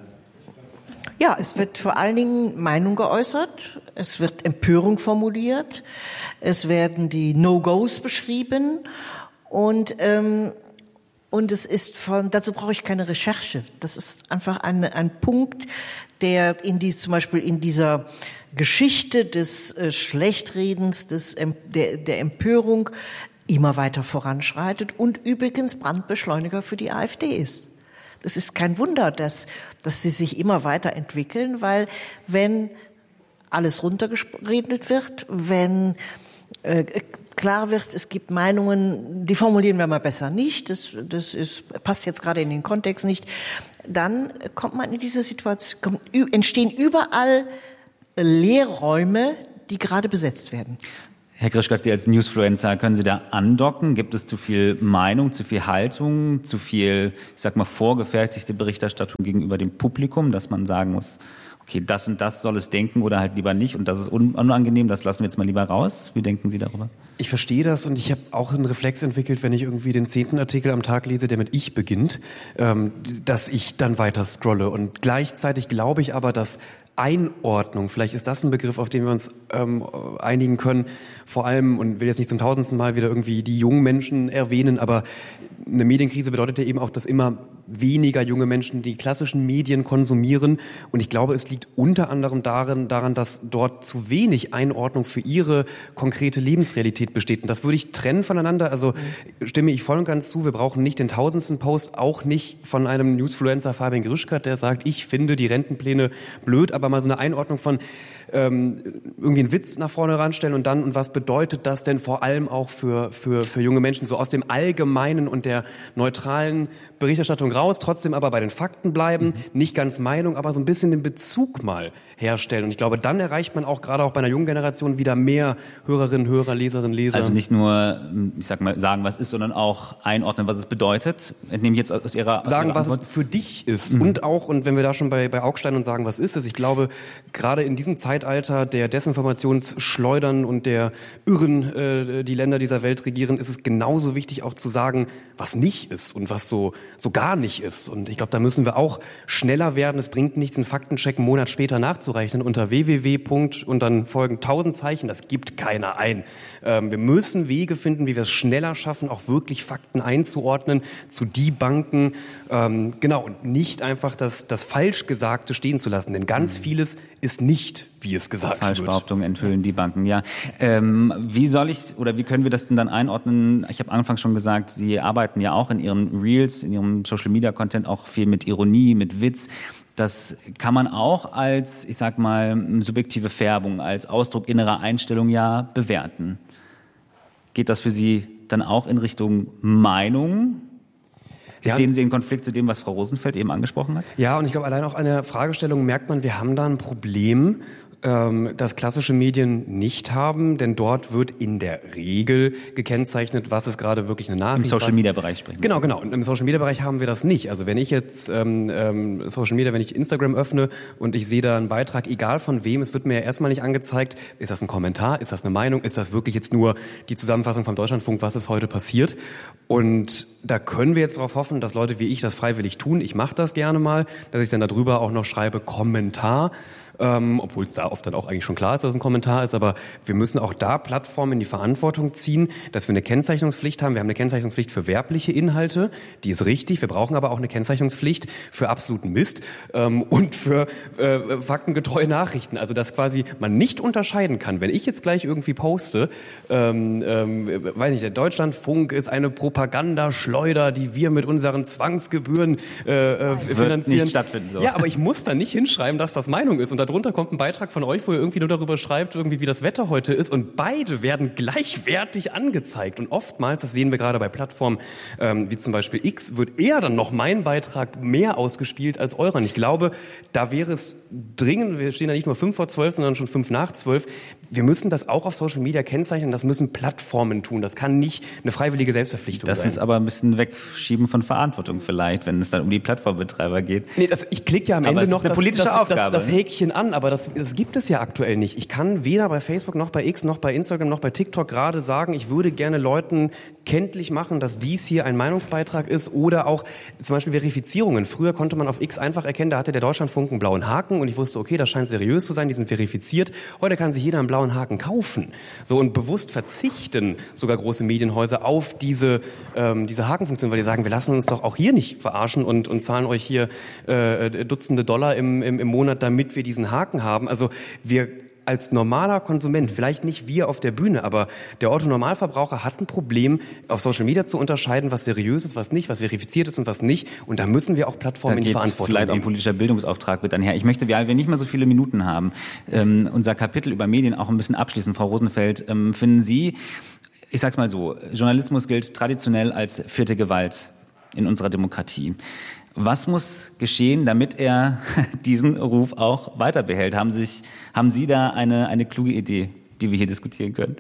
Speaker 4: Ja, es wird vor allen Dingen Meinung geäußert, es wird Empörung formuliert, es werden die No-Gos beschrieben und ähm, Und es ist von, dazu brauche ich keine Recherche. Das ist einfach ein, ein Punkt, der in die, zum Beispiel in dieser Geschichte des äh, Schlechtredens, des, der, der Empörung immer weiter voranschreitet und übrigens Brandbeschleuniger für die AfD ist. Das ist kein Wunder, dass, dass sie sich immer weiter entwickeln, weil wenn alles runtergeredet wird, wenn äh, klar wird, es gibt Meinungen, die formulieren wir mal besser nicht, das, das ist, passt jetzt gerade in den Kontext nicht, dann kommt man in diese Situation, kommt, entstehen überall Leerräume, die gerade besetzt werden.
Speaker 2: Herr Grischkott, Sie als Newsfluencer, können Sie da andocken? Gibt es zu viel Meinung, zu viel Haltung, zu viel, ich sag mal, vorgefertigte Berichterstattung gegenüber dem Publikum, dass man sagen muss, okay, das und das soll es denken oder halt lieber nicht und das ist unangenehm, das lassen wir jetzt mal lieber raus. Wie denken Sie darüber?
Speaker 1: Ich verstehe das und ich habe auch einen Reflex entwickelt, wenn ich irgendwie den zehnten Artikel am Tag lese, der mit Ich beginnt, ähm, dass ich dann weiter scrolle. Und gleichzeitig glaube ich aber, dass Einordnung, vielleicht ist das ein Begriff, auf den wir uns ähm, einigen können, vor allem, und will jetzt nicht zum tausendsten Mal wieder irgendwie die jungen Menschen erwähnen, aber eine Medienkrise bedeutet ja eben auch, dass immer weniger junge Menschen die klassischen Medien konsumieren. Und ich glaube, es liegt unter anderem darin, daran, dass dort zu wenig Einordnung für ihre konkrete Lebensrealität besteht. Und das würde ich trennen voneinander. Also stimme ich voll und ganz zu, wir brauchen nicht den tausendsten Post, auch nicht von einem Newsfluencer Fabian Grischkott, der sagt, ich finde die Rentenpläne blöd, aber mal so eine Einordnung von ähm, irgendwie einen Witz nach vorne ranstellen und dann, und was bedeutet das denn vor allem auch für, für, für junge Menschen, so aus dem Allgemeinen und der neutralen Berichterstattung raus, trotzdem aber bei den Fakten bleiben, nicht ganz Meinung, aber so ein bisschen den Bezug mal herstellen. Und ich glaube, dann erreicht man auch gerade auch bei einer jungen Generation wieder mehr Hörerinnen, Hörer, Leserinnen, Leser.
Speaker 2: Also nicht nur, ich sag mal, sagen, was ist, sondern auch einordnen, was es bedeutet. Entnehme ich jetzt aus Ihrer aus
Speaker 1: Sagen,
Speaker 2: Ihrer
Speaker 1: was
Speaker 2: Antwort?
Speaker 1: es für dich ist.
Speaker 2: Mhm.
Speaker 1: Und auch, und wenn wir da schon bei, bei Augstein und sagen, was ist es? Ich glaube, gerade in diesem Zeitalter der Desinformationsschleudern und der Irren, äh, die Länder dieser Welt regieren, ist es genauso wichtig auch zu sagen, was nicht ist und was so, so gar nicht ist. Und ich glaube, da müssen wir auch schneller werden. Es bringt nichts, einen Faktencheck einen Monat später nachzurechnen unter www. und dann folgen tausend Zeichen. Das gibt keiner ein. Ähm, wir müssen Wege finden, wie wir es schneller schaffen, auch wirklich Fakten einzuordnen, zu debunken. Ähm, genau, und nicht einfach das, das Falschgesagte stehen zu lassen. Denn ganz vieles ist nicht, wie es gesagt wird.
Speaker 2: Falschbehauptungen enthüllen, debunken, ja. Ähm, wie soll ich, oder wie können wir das denn dann einordnen? Ich habe anfangs schon gesagt, Sie arbeiten ja auch in Ihren Reels, in Ihrem Social-Media-Content auch viel mit Ironie, mit Witz. Das kann man auch als, ich sag mal, subjektive Färbung, als Ausdruck innerer Einstellung ja bewerten. Geht das für Sie dann auch in Richtung Meinung?
Speaker 1: Ja.
Speaker 2: Sehen Sie einen Konflikt zu dem, was Frau Rosenfeld eben angesprochen hat?
Speaker 1: Ja, und ich glaube, allein auch an der Fragestellung merkt man, wir haben da ein Problem, ähm, das klassische Medien nicht haben, denn dort wird in der Regel gekennzeichnet, was ist gerade wirklich eine Nachricht.
Speaker 2: Im Social-Media-Bereich sprechen.
Speaker 1: Genau, genau. Und im Social-Media-Bereich haben wir das nicht. Also wenn ich jetzt ähm, ähm, Social Media, wenn ich Instagram öffne und ich sehe da einen Beitrag, egal von wem, es wird mir ja erstmal nicht angezeigt, ist das ein Kommentar, ist das eine Meinung, ist das wirklich jetzt nur die Zusammenfassung vom Deutschlandfunk, was ist heute passiert. Und da können wir jetzt darauf hoffen, dass Leute wie ich das freiwillig tun. Ich mache das gerne mal, dass ich dann darüber auch noch schreibe Kommentar. Ähm, obwohl es da oft dann auch eigentlich schon klar ist, dass es ein Kommentar ist, aber wir müssen auch da Plattformen in die Verantwortung ziehen, dass wir eine Kennzeichnungspflicht haben. Wir haben eine Kennzeichnungspflicht für werbliche Inhalte, die ist richtig. Wir brauchen aber auch eine Kennzeichnungspflicht für absoluten Mist ähm, und für äh, faktengetreue Nachrichten. Also dass quasi man nicht unterscheiden kann, wenn ich jetzt gleich irgendwie poste, ähm, ähm, weiß nicht, der Deutschlandfunk ist eine Propagandaschleuder, die wir mit unseren Zwangsgebühren äh, äh, finanzieren.
Speaker 2: Wird nicht stattfinden, so.
Speaker 1: Ja, aber ich muss da nicht hinschreiben, dass das Meinung ist. Und darunter kommt ein Beitrag von euch, wo ihr irgendwie nur darüber schreibt, irgendwie wie das Wetter heute ist. Und beide werden gleichwertig angezeigt. Und oftmals, das sehen wir gerade bei Plattformen ähm, wie zum Beispiel X, wird eher dann noch mein Beitrag mehr ausgespielt als eurer. Und ich glaube, da wäre es dringend, wir stehen da nicht nur fünf vor zwölf, sondern schon fünf nach zwölf. Wir müssen das auch auf Social Media kennzeichnen. Das müssen Plattformen tun. Das kann nicht eine freiwillige Selbstverpflichtung
Speaker 2: das
Speaker 1: sein.
Speaker 2: Das ist aber ein bisschen Wegschieben von Verantwortung vielleicht, wenn es dann um die Plattformbetreiber geht.
Speaker 1: Nee, das, ich klicke ja am
Speaker 2: aber
Speaker 1: Ende
Speaker 2: es
Speaker 1: noch
Speaker 2: ist eine
Speaker 1: das,
Speaker 2: politische
Speaker 1: das,
Speaker 2: Aufgabe.
Speaker 1: Das, das Häkchen an, aber das, das gibt es ja aktuell nicht. Ich kann weder bei Facebook noch bei X noch bei Instagram noch bei TikTok gerade sagen, ich würde gerne Leuten kenntlich machen, dass dies hier ein Meinungsbeitrag ist oder auch zum Beispiel Verifizierungen. Früher konnte man auf X einfach erkennen, da hatte der Deutschlandfunk einen blauen Haken und ich wusste, okay, das scheint seriös zu sein, die sind verifiziert. Heute kann sich jeder einen blauen Haken kaufen. So, und bewusst verzichten sogar große Medienhäuser auf diese, ähm, diese Hakenfunktion, weil die sagen, wir lassen uns doch auch hier nicht verarschen und, und zahlen euch hier äh, Dutzende Dollar im, im, im Monat, damit wir diesen Haken haben. Also wir als normaler Konsument, vielleicht nicht wir auf der Bühne, aber der Otto-Normalverbraucher hat ein Problem, auf Social Media zu unterscheiden, was seriös ist, was nicht, was verifiziert ist und was nicht. Und da müssen wir auch Plattformen
Speaker 2: da
Speaker 1: in die Verantwortung
Speaker 2: vielleicht auch ein politischer Bildungsauftrag mit einher. Ich möchte, weil wir nicht mehr so viele Minuten haben, ähm, unser Kapitel über Medien auch ein bisschen abschließen. Frau Rosenfeld, ähm, finden Sie, ich sag's mal so, Journalismus gilt traditionell als vierte Gewalt in unserer Demokratie. Was muss geschehen, damit er diesen Ruf auch weiter behält? Haben, sich, haben Sie da eine, eine kluge Idee, die wir hier diskutieren können?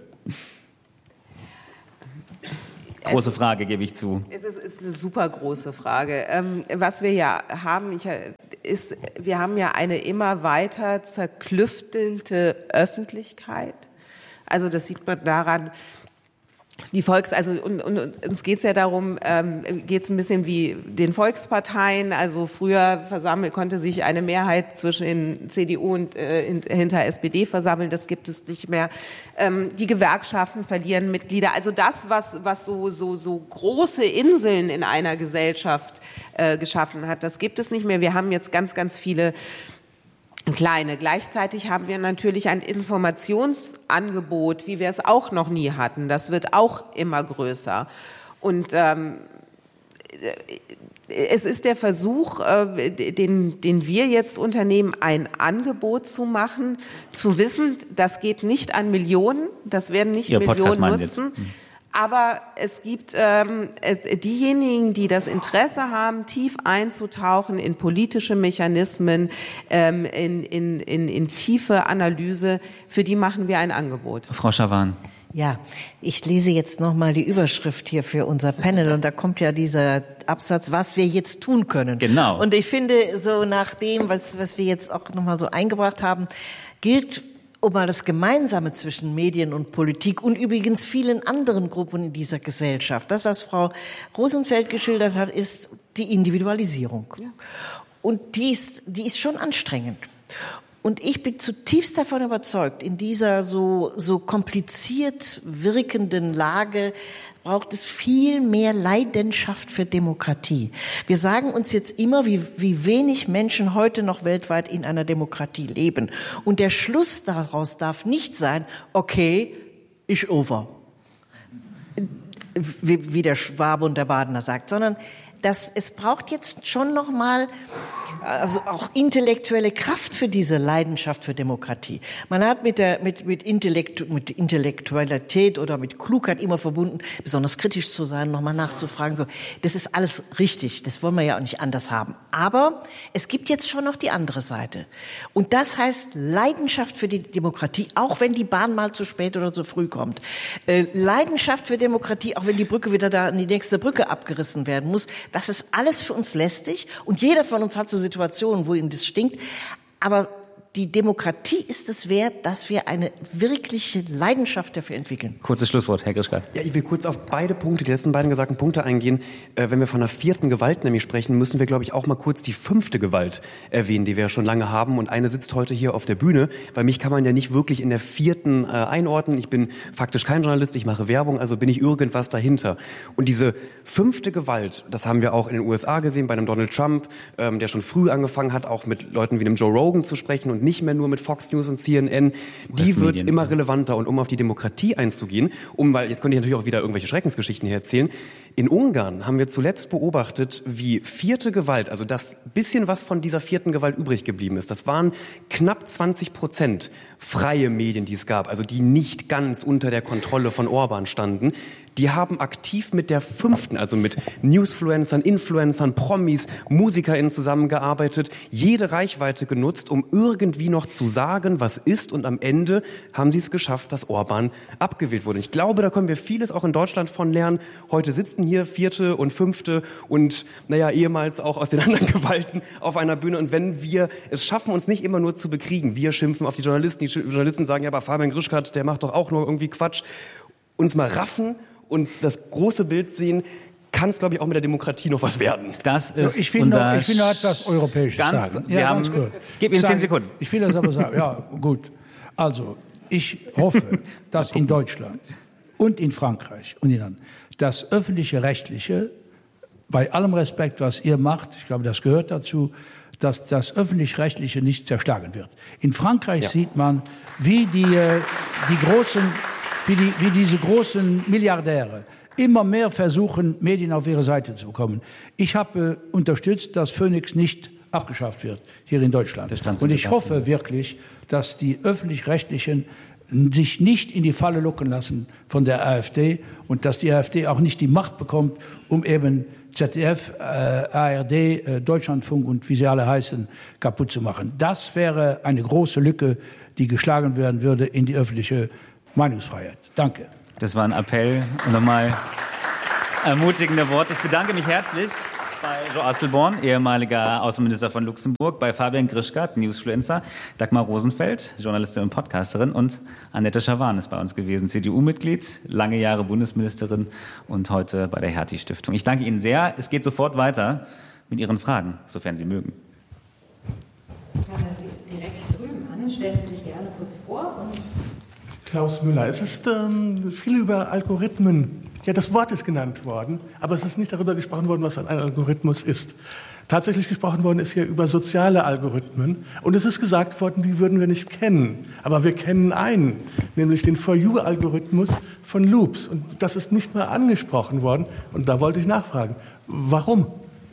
Speaker 2: Große Frage, gebe ich zu.
Speaker 3: Es ist, ist eine super große Frage. Ähm, was wir ja haben, ich, ist, wir haben ja eine immer weiter zerklüftelnde Öffentlichkeit. Also das sieht man daran, die Volks, also und, und, und uns geht es ja darum, ähm, geht es ein bisschen wie den Volksparteien. Also früher versammelt konnte sich eine Mehrheit zwischen den C D U und äh, hinter S P D versammeln. Das gibt es nicht mehr. Ähm, die Gewerkschaften verlieren Mitglieder. Also das, was was so so so große Inseln in einer Gesellschaft äh, geschaffen hat, das gibt es nicht mehr. Wir haben jetzt ganz ganz viele kleine. Gleichzeitig haben wir natürlich ein Informationsangebot, wie wir es auch noch nie hatten. Das wird auch immer größer. Und ähm, es ist der Versuch, äh, den, den wir jetzt unternehmen, ein Angebot zu machen, zu wissen, das geht nicht an Millionen, das werden nicht
Speaker 2: Ihr
Speaker 3: Millionen
Speaker 2: Podcast
Speaker 3: nutzen. Aber es gibt ähm, diejenigen, die das Interesse haben, tief einzutauchen in politische Mechanismen, ähm, in, in, in, in tiefe Analyse, für die machen wir ein Angebot.
Speaker 2: Frau Schawan.
Speaker 4: Ja, ich lese jetzt nochmal die Überschrift hier für unser Panel und da kommt ja dieser Absatz, was wir jetzt tun können.
Speaker 2: Genau.
Speaker 4: Und ich finde, so nach dem, was, was wir jetzt auch nochmal so eingebracht haben, gilt um mal das Gemeinsame zwischen Medien und Politik und übrigens vielen anderen Gruppen in dieser Gesellschaft. Das, was Frau Rosenfeld geschildert hat, ist die Individualisierung. Ja. Und die ist, die ist schon anstrengend. Und ich bin zutiefst davon überzeugt, in dieser so, so kompliziert wirkenden Lage braucht es viel mehr Leidenschaft für Demokratie. Wir sagen uns jetzt immer, wie, wie wenig Menschen heute noch weltweit in einer Demokratie leben. Und der Schluss daraus darf nicht sein, okay, ist over. Wie, wie der Schwabe und der Badener sagt, sondern dass es braucht jetzt schon noch mal also auch intellektuelle Kraft für diese Leidenschaft für Demokratie. Man hat mit der mit mit Intellekt mit Intellektualität oder mit Klugheit immer verbunden, besonders kritisch zu sein, noch mal nachzufragen. So, das ist alles richtig. Das wollen wir ja auch nicht anders haben. Aber es gibt jetzt schon noch die andere Seite. Und das heißt Leidenschaft für die Demokratie, auch wenn die Bahn mal zu spät oder zu früh kommt. Äh, Leidenschaft für Demokratie, auch wenn die Brücke wieder da an die nächste Brücke abgerissen werden muss. Das ist alles für uns lästig und jeder von uns hat so Situationen, wo ihm das stinkt. Aber die Demokratie ist es wert, dass wir eine wirkliche Leidenschaft dafür entwickeln.
Speaker 2: Kurzes Schlusswort, Herr Grischka.
Speaker 1: Ja, ich will kurz auf beide Punkte, die letzten beiden gesagten Punkte eingehen. Äh, wenn wir von einer vierten Gewalt nämlich sprechen, müssen wir, glaube ich, auch mal kurz die fünfte Gewalt erwähnen, die wir ja schon lange haben. Und eine sitzt heute hier auf der Bühne, weil mich kann man ja nicht wirklich in der vierten äh, einordnen. Ich bin faktisch kein Journalist, ich mache Werbung, also bin ich irgendwas dahinter. Und diese fünfte Gewalt, das haben wir auch in den U S A gesehen, bei einem Donald Trump, ähm, der schon früh angefangen hat, auch mit Leuten wie einem Joe Rogan zu sprechen und nicht mehr nur mit Fox News und C N N, die wird immer relevanter. Und um auf die Demokratie einzugehen, um, weil jetzt könnte ich natürlich auch wieder irgendwelche Schreckensgeschichten hier erzählen, in Ungarn haben wir zuletzt beobachtet, wie vierte Gewalt, also das bisschen was von dieser vierten Gewalt übrig geblieben ist, das waren knapp zwanzig Prozent freie Medien, die es gab, also die nicht ganz unter der Kontrolle von Orban standen. Die haben aktiv mit der fünften, also mit Newsfluencern, Influencern, Promis, MusikerInnen zusammengearbeitet, jede Reichweite genutzt, um irgendwie noch zu sagen, was ist. Und am Ende haben sie es geschafft, dass Orban abgewählt wurde. Ich glaube, da können wir vieles auch in Deutschland von lernen. Heute sitzen hier vierte und fünfte und, naja, ehemals auch aus den anderen Gewalten auf einer Bühne. Und wenn wir es schaffen, uns nicht immer nur zu bekriegen, wir schimpfen auf die Journalisten, die Journalisten sagen, ja, aber Fabian Grischka, der macht doch auch nur irgendwie Quatsch, uns mal raffen und das große Bild sehen, kann es, glaube ich, auch mit der Demokratie noch was werden.
Speaker 2: Das ist
Speaker 5: so, ich will
Speaker 2: unser
Speaker 5: noch, ich will noch etwas Europäisches
Speaker 2: ganz,
Speaker 5: sagen.
Speaker 2: Wir
Speaker 5: ja,
Speaker 2: haben,
Speaker 5: ganz gut.
Speaker 2: Gib Ihnen zehn Sekunden.
Speaker 5: Ich will das aber sagen. Ja, gut. Also, ich hoffe, dass in Deutschland und in Frankreich und in anderen das öffentliche Rechtliche, bei allem Respekt, was ihr macht, ich glaube, das gehört dazu, dass das öffentlich-rechtliche nicht zerschlagen wird. In Frankreich ja. sieht man, wie die, die großen Wie, die, wie diese großen Milliardäre immer mehr versuchen, Medien auf ihre Seite zu bekommen. Ich habe äh, unterstützt, dass Phoenix nicht abgeschafft wird hier in Deutschland. Und ich hoffe wirklich, dass die Öffentlich-Rechtlichen sich nicht in die Falle locken lassen von der AfD und dass die AfD auch nicht die Macht bekommt, um eben Z D F, äh, A R D, äh, Deutschlandfunk und wie sie alle heißen, kaputt zu machen. Das wäre eine große Lücke, die geschlagen werden würde in die öffentliche Meinungsfreiheit. Danke.
Speaker 2: Das war ein Appell und nochmal ermutigende Worte. Ich bedanke mich herzlich bei Jo Asselborn, ehemaliger Außenminister von Luxemburg, bei Fabian Grischkat, Newsfluencer, Dagmar Rosenfeld, Journalistin und Podcasterin, und Annette Schawan ist bei uns gewesen, C D U-Mitglied, lange Jahre Bundesministerin und heute bei der Hertie-Stiftung. Ich danke Ihnen sehr. Es geht sofort weiter mit Ihren Fragen, sofern Sie mögen.
Speaker 6: Ich fange direkt drüben an. Stellen Sie sich gerne kurz vor. Und
Speaker 7: Klaus Müller, es ist ähm, viel über Algorithmen. Ja, das Wort ist genannt worden, aber es ist nicht darüber gesprochen worden, was ein Algorithmus ist. Tatsächlich gesprochen worden ist hier über soziale Algorithmen. Und es ist gesagt worden, die würden wir nicht kennen. Aber wir kennen einen, nämlich den For You-Algorithmus von Loops. Und das ist nicht mal angesprochen worden. Und da wollte ich nachfragen, warum?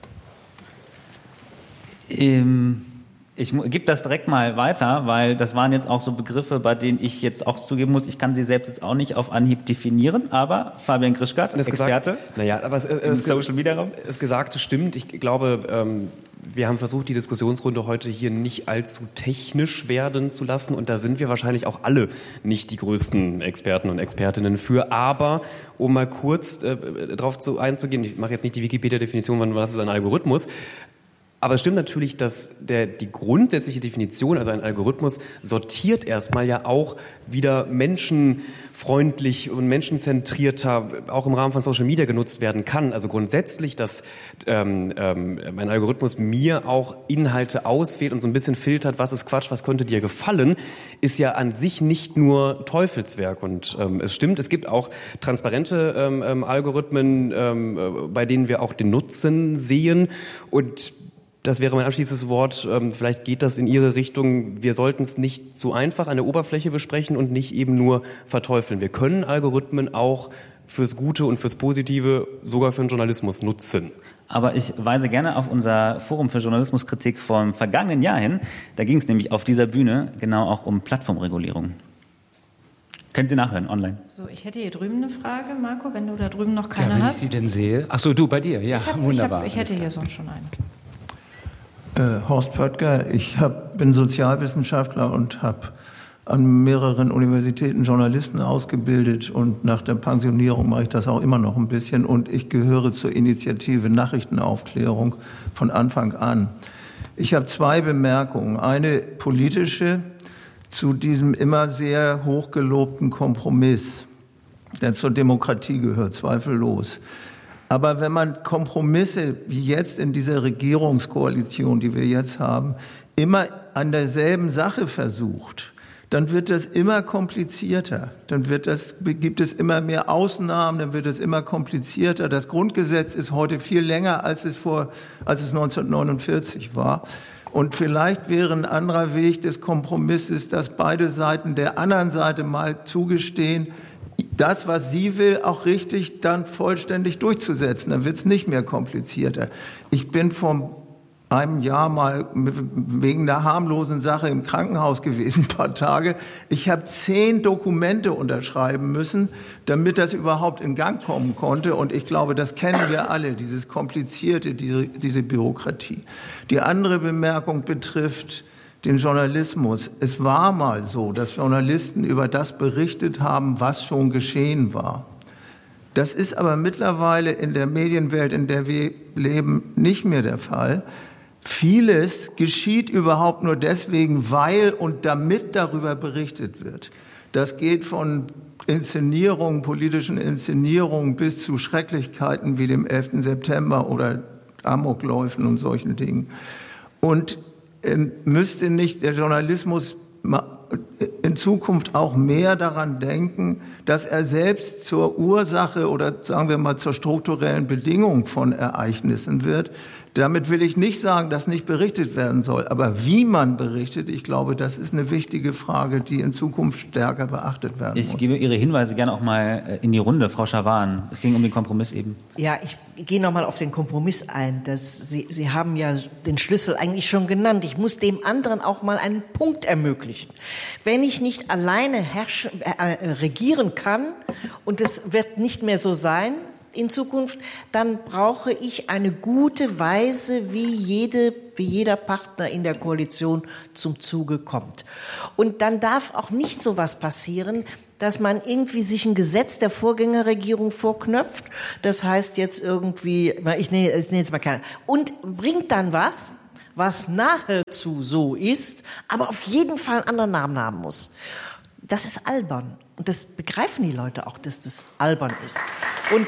Speaker 2: Ähm Ich gebe das direkt mal weiter, weil das waren jetzt auch so Begriffe, bei denen ich jetzt auch zugeben muss, ich kann sie selbst jetzt auch nicht auf Anhieb definieren, aber Fabian Grischkat, Experte,
Speaker 1: gesagt, naja, aber es, es,
Speaker 2: im Social Media Raum.
Speaker 1: Das Gesagte stimmt. Ich glaube, ähm, wir haben versucht, die Diskussionsrunde heute hier nicht allzu technisch werden zu lassen, und da sind wir wahrscheinlich auch alle nicht die größten Experten und Expertinnen für. Aber um mal kurz äh, darauf zu, einzugehen, ich mache jetzt nicht die Wikipedia-Definition, was ist ein Algorithmus. Aber es stimmt natürlich, dass der, die grundsätzliche Definition, also ein Algorithmus, sortiert erstmal ja auch wieder menschenfreundlich und menschenzentrierter, auch im Rahmen von Social Media genutzt werden kann. Also grundsätzlich, dass ähm, ähm, ein Algorithmus mir auch Inhalte auswählt und so ein bisschen filtert, was ist Quatsch, was könnte dir gefallen, ist ja an sich nicht nur Teufelswerk. Und ähm, es stimmt, es gibt auch transparente ähm, Algorithmen, ähm, bei denen wir auch den Nutzen sehen. Und das wäre mein abschließendes Wort. Vielleicht geht das in Ihre Richtung. Wir sollten es nicht zu einfach an der Oberfläche besprechen und nicht eben nur verteufeln. Wir können Algorithmen auch fürs Gute und fürs Positive, sogar für den Journalismus nutzen.
Speaker 2: Aber ich weise gerne auf unser Forum für Journalismuskritik vom vergangenen Jahr hin. Da ging es nämlich auf dieser Bühne genau auch um Plattformregulierung. Können Sie nachhören, online.
Speaker 6: So, ich hätte hier drüben eine Frage, Marco, wenn du da drüben noch keine
Speaker 8: ja, wenn
Speaker 6: hast.
Speaker 8: ich Sie denn sehe. Ach so, du, bei dir, ja,
Speaker 6: ich hab,
Speaker 8: wunderbar.
Speaker 6: Ich, hab, ich hätte hier sonst schon einen.
Speaker 9: Äh, Horst Pöttger, ich hab, bin Sozialwissenschaftler und habe an mehreren Universitäten Journalisten ausgebildet, und nach der Pensionierung mache ich das auch immer noch ein bisschen, und ich gehöre zur Initiative Nachrichtenaufklärung von Anfang an. Ich habe zwei Bemerkungen. Eine politische zu diesem immer sehr hochgelobten Kompromiss, der zur Demokratie gehört, zweifellos. Aber wenn man Kompromisse, wie jetzt in dieser Regierungskoalition, die wir jetzt haben, immer an derselben Sache versucht, dann wird das immer komplizierter. Dann wird das, gibt es immer mehr Ausnahmen, dann wird es immer komplizierter. Das Grundgesetz ist heute viel länger, als es vor, als es neunzehnhundertneunundvierzig war. Und vielleicht wäre ein anderer Weg des Kompromisses, dass beide Seiten der anderen Seite mal zugestehen, das, was sie will, auch richtig dann vollständig durchzusetzen. Dann wird es nicht mehr komplizierter. Ich bin vor einem Jahr mal wegen einer harmlosen Sache im Krankenhaus gewesen, ein paar Tage. Ich habe zehn Dokumente unterschreiben müssen, damit das überhaupt in Gang kommen konnte. Und ich glaube, das kennen wir alle, dieses Komplizierte, diese, diese Bürokratie. Die andere Bemerkung betrifft den Journalismus. Es war mal so, dass Journalisten über das berichtet haben, was schon geschehen war. Das ist aber mittlerweile in der Medienwelt, in der wir leben, nicht mehr der Fall. Vieles geschieht überhaupt nur deswegen, weil und damit darüber berichtet wird. Das geht von Inszenierungen, politischen Inszenierungen bis zu Schrecklichkeiten wie dem elften September oder Amokläufen und solchen Dingen. Und müsste nicht der Journalismus in Zukunft auch mehr daran denken, dass er selbst zur Ursache oder sagen wir mal zur strukturellen Bedingung von Ereignissen wird, Damit will ich nicht sagen, dass nicht berichtet werden soll. Aber wie man berichtet, ich glaube, das ist eine wichtige Frage, die in Zukunft stärker beachtet werden
Speaker 2: ich
Speaker 9: muss.
Speaker 2: Ich gebe Ihre Hinweise gerne auch mal in die Runde, Frau Schawan. Es ging um den Kompromiss eben.
Speaker 4: Ja, ich gehe noch mal auf den Kompromiss ein. Das, Sie, Sie haben ja den Schlüssel eigentlich schon genannt. Ich muss dem anderen auch mal einen Punkt ermöglichen. Wenn ich nicht alleine herrschen, äh, regieren kann, und es wird nicht mehr so sein in Zukunft, dann brauche ich eine gute Weise, wie jede, wie jeder Partner in der Koalition zum Zuge kommt. Und dann darf auch nicht so was passieren, dass man irgendwie sich ein Gesetz der Vorgängerregierung vorknöpft. Das heißt jetzt irgendwie, ich nenne, ich nenne jetzt mal keine, und bringt dann was, was nahezu so ist, aber auf jeden Fall einen anderen Namen haben muss. Das ist albern. Und das begreifen die Leute auch, dass das albern ist. Und,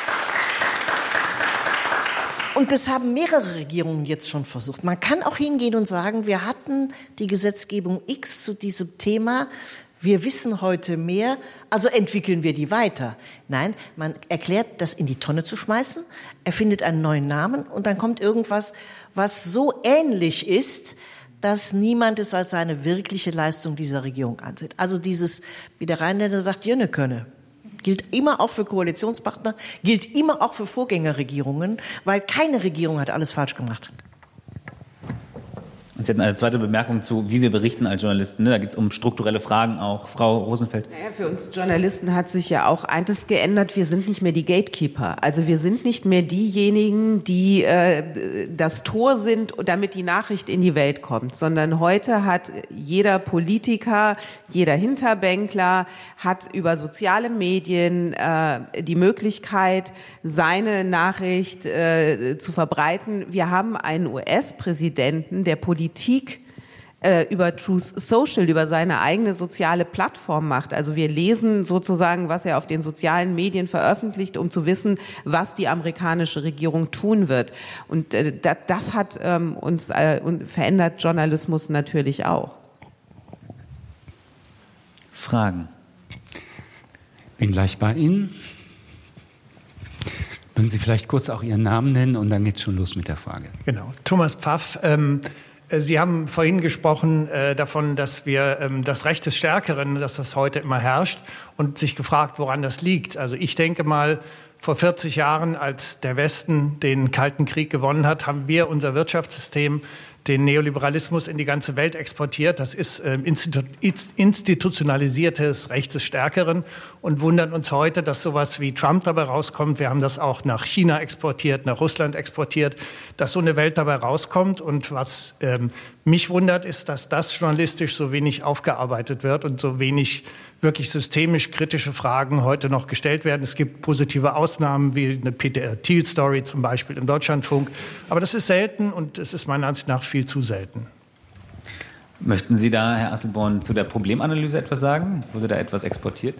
Speaker 4: und das haben mehrere Regierungen jetzt schon versucht. Man kann auch hingehen und sagen, wir hatten die Gesetzgebung X zu diesem Thema. Wir wissen heute mehr, also entwickeln wir die weiter. Nein, man erklärt, das in die Tonne zu schmeißen, erfindet einen neuen Namen und dann kommt irgendwas, was so ähnlich ist, dass niemand es als eine wirkliche Leistung dieser Regierung ansieht. Also dieses, wie der Rheinländer sagt, Jönne könne, gilt immer auch für Koalitionspartner, gilt immer auch für Vorgängerregierungen, weil keine Regierung hat alles falsch gemacht.
Speaker 2: Und Sie hatten eine zweite Bemerkung zu, wie wir berichten als Journalisten. Da geht es um strukturelle Fragen auch. Frau Rosenfeld.
Speaker 3: Naja, für uns Journalisten hat sich ja auch eines geändert. Wir sind nicht mehr die Gatekeeper. Also wir sind nicht mehr diejenigen, die äh, das Tor sind, damit die Nachricht in die Welt kommt. Sondern heute hat jeder Politiker, jeder Hinterbänkler hat über soziale Medien äh, die Möglichkeit, seine Nachricht äh, zu verbreiten. Wir haben einen U S-Präsidenten, der Politik äh, über Truth Social, über seine eigene soziale Plattform macht. Also wir lesen sozusagen, was er auf den sozialen Medien veröffentlicht, um zu wissen, was die amerikanische Regierung tun wird. Und äh, das, das hat ähm, uns äh, und verändert Journalismus natürlich auch.
Speaker 2: Fragen?
Speaker 8: Bin gleich bei Ihnen. Mögen Sie vielleicht kurz auch Ihren Namen nennen und dann geht's schon los mit der Frage.
Speaker 10: Genau. Thomas Pfaff. Ähm Sie haben vorhin gesprochen äh, davon, dass wir ähm, das Recht des Stärkeren, dass das heute immer herrscht und sich gefragt, woran das liegt. Also ich denke mal, vor vierzig Jahren, als der Westen den Kalten Krieg gewonnen hat, haben wir unser Wirtschaftssystem, den Neoliberalismus in die ganze Welt exportiert. Das ist äh, institu institutionalisiertes Recht des Stärkeren und wundern uns heute, dass sowas wie Trump dabei rauskommt. Wir haben das auch nach China exportiert, nach Russland exportiert, dass so eine Welt dabei rauskommt. Und was ähm, mich wundert, ist, dass das journalistisch so wenig aufgearbeitet wird und so wenig wirklich systemisch kritische Fragen heute noch gestellt werden. Es gibt positive Ausnahmen, wie eine Peter Thiel-Story zum Beispiel im Deutschlandfunk. Aber das ist selten und es ist meiner Ansicht nach viel zu selten.
Speaker 2: Möchten Sie da, Herr Asselborn, zu der Problemanalyse etwas sagen? Wurde da etwas exportiert?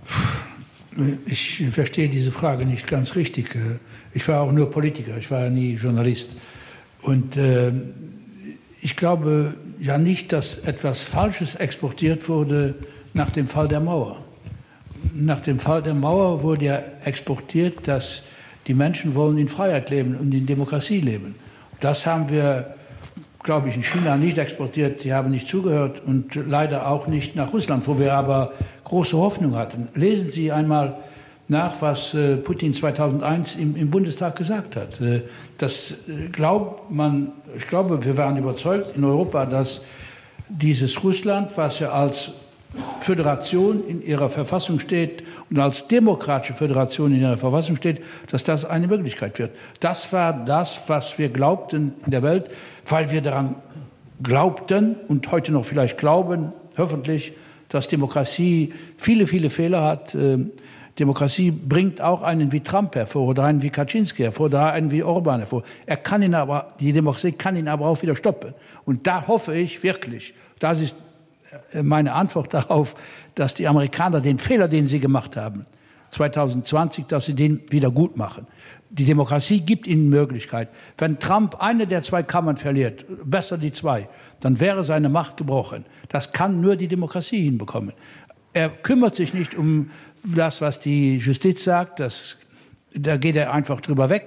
Speaker 5: Ich verstehe diese Frage nicht ganz richtig. Ich war auch nur Politiker, ich war ja nie Journalist. Und äh, ich glaube ja nicht, dass etwas Falsches exportiert wurde nach dem Fall der Mauer. Nach dem Fall der Mauer wurde ja exportiert, dass die Menschen wollen in Freiheit leben und in Demokratie leben. Das haben wir, glaube ich, in China nicht exportiert. Die haben nicht zugehört und leider auch nicht nach Russland, wo wir aber große Hoffnung hatten. Lesen Sie einmal nach, was äh, Putin zweitausendeins im, im Bundestag gesagt hat. Äh, das äh, glaubt man, ich glaube, wir waren überzeugt in Europa, dass dieses Russland, was ja als Föderation in ihrer Verfassung steht und als demokratische Föderation in ihrer Verfassung steht, dass das eine Möglichkeit wird. Das war das, was wir glaubten in der Welt, weil wir daran glaubten und heute noch vielleicht glauben, hoffentlich, dass Demokratie viele, viele Fehler hat. Demokratie bringt auch einen wie Trump hervor oder einen wie Kaczynski hervor oder einen wie Orban hervor. Er kann ihn aber, die Demokratie kann ihn aber auch wieder stoppen. Und da hoffe ich wirklich, das ist meine Antwort darauf, dass die Amerikaner den Fehler, den sie gemacht haben, zwanzig zwanzig, dass sie den wieder gut machen. Die Demokratie gibt ihnen Möglichkeit. Wenn Trump eine der zwei Kammern verliert, besser die zwei, dann wäre seine Macht gebrochen. Das kann nur die Demokratie hinbekommen. Er kümmert sich nicht um das, was die Justiz sagt. Das, da geht er einfach drüber weg.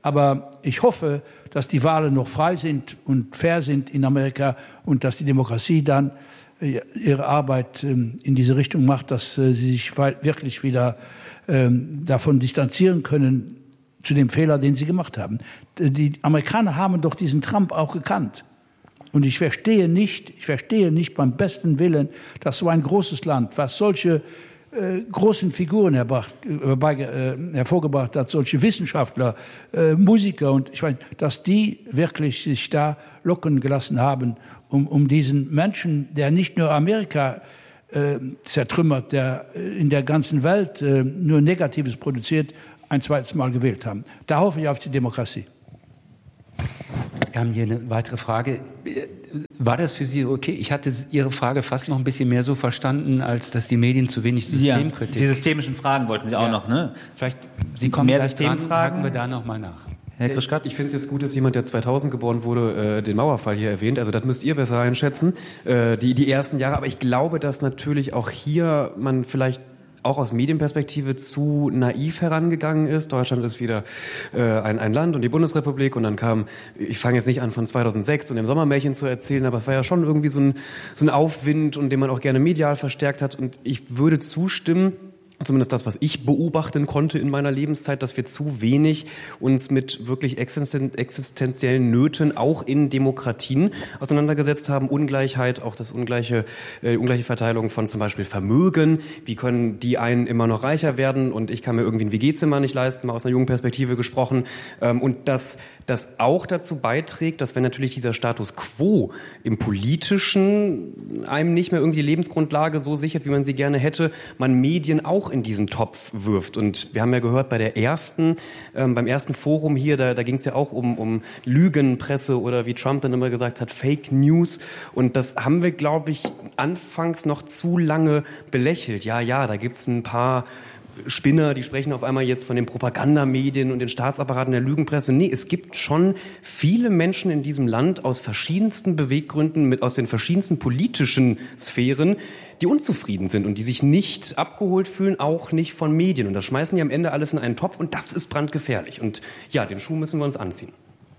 Speaker 5: Aber ich hoffe, dass die Wahlen noch frei sind und fair sind in Amerika und dass die Demokratie dann ihre Arbeit in diese Richtung macht, dass sie sich wirklich wieder davon distanzieren können zu dem Fehler, den sie gemacht haben. Die Amerikaner haben doch diesen Trump auch gekannt. Und ich verstehe nicht, ich verstehe nicht beim besten Willen, dass so ein großes Land, was solche äh, großen Figuren herbracht, äh, hervorgebracht hat, solche Wissenschaftler, äh, Musiker und ich weiß, dass die wirklich sich da locken gelassen haben, um, um diesen Menschen, der nicht nur Amerika äh, zertrümmert, der in der ganzen Welt äh, nur Negatives produziert, ein zweites Mal gewählt haben. Da hoffe ich auf die Demokratie.
Speaker 8: Wir haben hier eine weitere Frage. War das für Sie okay? Ich hatte Ihre Frage fast noch ein bisschen mehr so verstanden, als dass die Medien zu wenig Systemkritik...
Speaker 2: Ja, die systemischen Fragen wollten Sie auch ja. noch, ne?
Speaker 8: Vielleicht, Sie kommen
Speaker 2: mehr
Speaker 8: gleich
Speaker 2: Systemfragen,
Speaker 8: dran, haken wir da noch mal nach.
Speaker 1: Herr Krischkat? Ich finde es jetzt gut, dass jemand, der zweitausend geboren wurde, äh, den Mauerfall hier erwähnt. Also das müsst ihr besser einschätzen, äh, die, die ersten Jahre. Aber ich glaube, dass natürlich auch hier man vielleicht auch aus Medienperspektive zu naiv herangegangen ist. Deutschland ist wieder äh, ein, ein Land und die Bundesrepublik und dann kam, ich fange jetzt nicht an von zweitausendsechs und dem Sommermärchen zu erzählen, aber es war ja schon irgendwie so ein, so ein Aufwind und den man auch gerne medial verstärkt hat und ich würde zustimmen, zumindest das, was ich beobachten konnte in meiner Lebenszeit, dass wir zu wenig uns mit wirklich existenziellen Nöten auch in Demokratien auseinandergesetzt haben. Ungleichheit, auch das ungleiche, äh, ungleiche Verteilung von zum Beispiel Vermögen. Wie können die einen immer noch reicher werden und ich kann mir irgendwie ein W G-Zimmer nicht leisten, mal aus einer jungen Perspektive gesprochen. Ähm, und dass das auch dazu beiträgt, dass wenn natürlich dieser Status quo im Politischen einem nicht mehr irgendwie die Lebensgrundlage so sichert, wie man sie gerne hätte, man Medien auch in diesen Topf wirft. Und wir haben ja gehört, bei der ersten, ähm, beim ersten Forum hier, da, da ging es ja auch um, um Lügenpresse oder wie Trump dann immer gesagt hat, Fake News. Und das haben wir, glaube ich, anfangs noch zu lange belächelt. Ja, ja, da gibt's ein paar Spinner, die sprechen auf einmal jetzt von den Propagandamedien und den Staatsapparaten der Lügenpresse. Nee, es gibt schon viele Menschen in diesem Land aus verschiedensten Beweggründen, mit, aus den verschiedensten politischen Sphären, die unzufrieden sind und die sich nicht abgeholt fühlen, auch nicht von Medien. Und das schmeißen die am Ende alles in einen Topf und das ist brandgefährlich. Und ja, den Schuh müssen wir uns anziehen.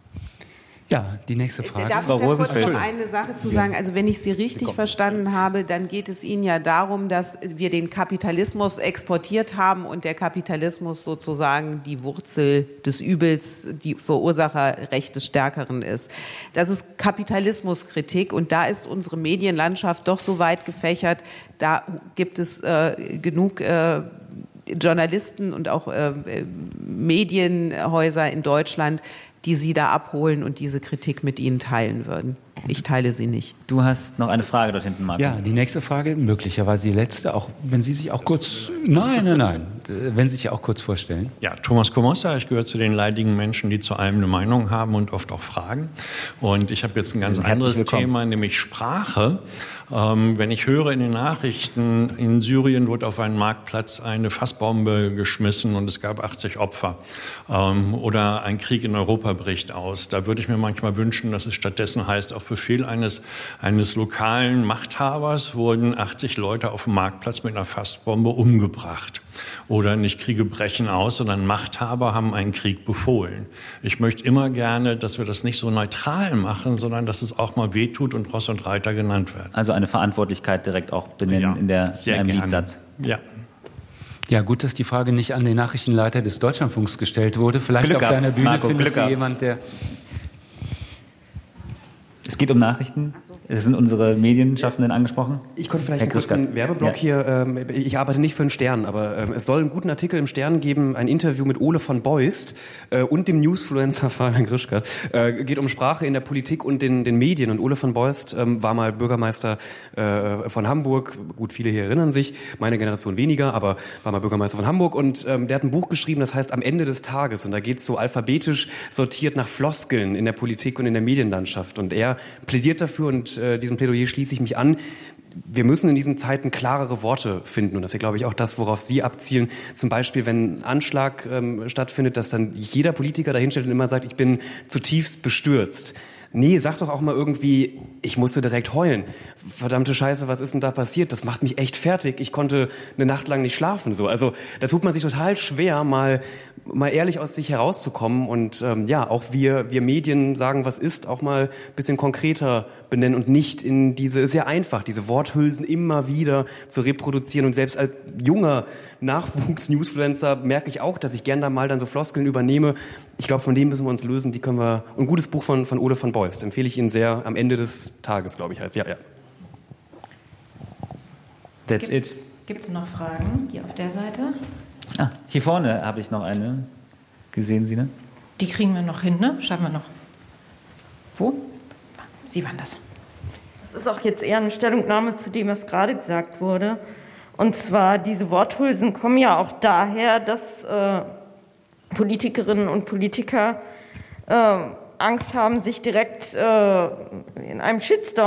Speaker 8: Ja, die nächste Frage.
Speaker 3: Darf ich da kurz noch eine Sache zu sagen? Also wenn ich Sie richtig verstanden habe, dann geht es Ihnen ja darum, dass wir den Kapitalismus exportiert haben und der Kapitalismus sozusagen die Wurzel des Übels, die Verursacherrecht des Stärkeren ist. Das ist Kapitalismuskritik und da ist unsere Medienlandschaft doch so weit gefächert, da gibt es äh, genug äh, Journalisten und auch äh, Medienhäuser in Deutschland, die Sie da abholen und diese Kritik mit Ihnen teilen würden. Ich teile sie nicht.
Speaker 2: Du hast noch eine Frage dort hinten, Marco.
Speaker 8: Ja, die nächste Frage, möglicherweise die letzte, auch wenn Sie sich auch kurz, nein, nein, nein, wenn Sie sich auch kurz vorstellen.
Speaker 11: Ja, Thomas Komossa, ich gehöre zu den leidigen Menschen, die zu allem eine Meinung haben und oft auch fragen. Und ich habe jetzt ein ganz anderes Thema, nämlich Sprache. Ähm, wenn ich höre in den Nachrichten, in Syrien wurde auf einen Marktplatz eine Fassbombe geschmissen und es gab achtzig Opfer. Ähm, oder ein Krieg in Europa bricht aus. Da würde ich mir manchmal wünschen, dass es stattdessen heißt, auf Befehl eines, eines lokalen Machthabers wurden achtzig Leute auf dem Marktplatz mit einer Fassbombe umgebracht. Oder nicht Kriege brechen aus, sondern Machthaber haben einen Krieg befohlen. Ich möchte immer gerne, dass wir das nicht so neutral machen, sondern dass es auch mal wehtut und Ross und Reiter genannt werden.
Speaker 2: Also eine Verantwortlichkeit direkt auch benennen ja, in, der, in einem Liedsatz.
Speaker 11: Ja.
Speaker 8: Ja, gut, dass die Frage nicht an den Nachrichtenleiter des Deutschlandfunks gestellt wurde. Vielleicht
Speaker 2: Glück
Speaker 8: auf deiner Bühne
Speaker 2: Marco,
Speaker 8: findest
Speaker 2: Glück
Speaker 8: du jemand, der...
Speaker 2: Es geht um Nachrichten. Es sind unsere Medienschaffenden angesprochen.
Speaker 1: Ich konnte vielleicht einen kurzen Werbeblock ja. hier. Ähm, ich arbeite nicht für den Stern, aber ähm, es soll einen guten Artikel im Stern geben, ein Interview mit Ole von Beust äh, und dem Newsfluencer Fabian Grischkat. Äh, geht um Sprache in der Politik und den, den Medien. Und Ole von Beust ähm, war mal Bürgermeister äh, von Hamburg. Gut, viele hier erinnern sich, meine Generation weniger, aber war mal Bürgermeister von Hamburg. Und ähm, der hat ein Buch geschrieben, das heißt Am Ende des Tages. Und da geht es so alphabetisch sortiert nach Floskeln in der Politik und in der Medienlandschaft. Und er plädiert dafür und äh, diesem Plädoyer schließe ich mich an. Wir müssen in diesen Zeiten klarere Worte finden. Und das ist ja, glaube ich, auch das, worauf Sie abzielen. Zum Beispiel, wenn ein Anschlag ähm, stattfindet, dass dann jeder Politiker dahinstellt und immer sagt, ich bin zutiefst bestürzt. Nee, sag doch auch mal irgendwie, ich musste direkt heulen. Verdammte Scheiße, was ist denn da passiert? Das macht mich echt fertig. Ich konnte eine Nacht lang nicht schlafen. So, also da tut man sich total schwer, mal mal ehrlich aus sich herauszukommen und ähm, ja, auch wir, wir Medien sagen, was ist, auch mal ein bisschen konkreter benennen und nicht in diese, ist ja einfach, diese Worthülsen immer wieder zu reproduzieren. Und selbst als junger Nachwuchs-Newsfluencer merke ich auch, dass ich gern da mal dann so Floskeln übernehme. Ich glaube, von denen müssen wir uns lösen, die können wir, ein gutes Buch von, von Ole von Beust, empfehle ich Ihnen sehr, am Ende des Tages, glaube ich, heißt, ja, ja.
Speaker 2: That's
Speaker 6: Gibt's,
Speaker 2: it.
Speaker 6: Gibt es noch Fragen hier auf der Seite?
Speaker 2: Ah, hier vorne habe ich noch eine. Gesehen Sie, ne?
Speaker 6: Die kriegen wir noch hin, ne? Schaffen wir noch. Wo? Sie waren das.
Speaker 12: Das ist auch jetzt eher eine Stellungnahme zu dem, was gerade gesagt wurde. Und zwar, diese Worthülsen kommen ja auch daher, dass äh, Politikerinnen und Politiker äh, Angst haben, sich direkt äh, in einem Shitstorm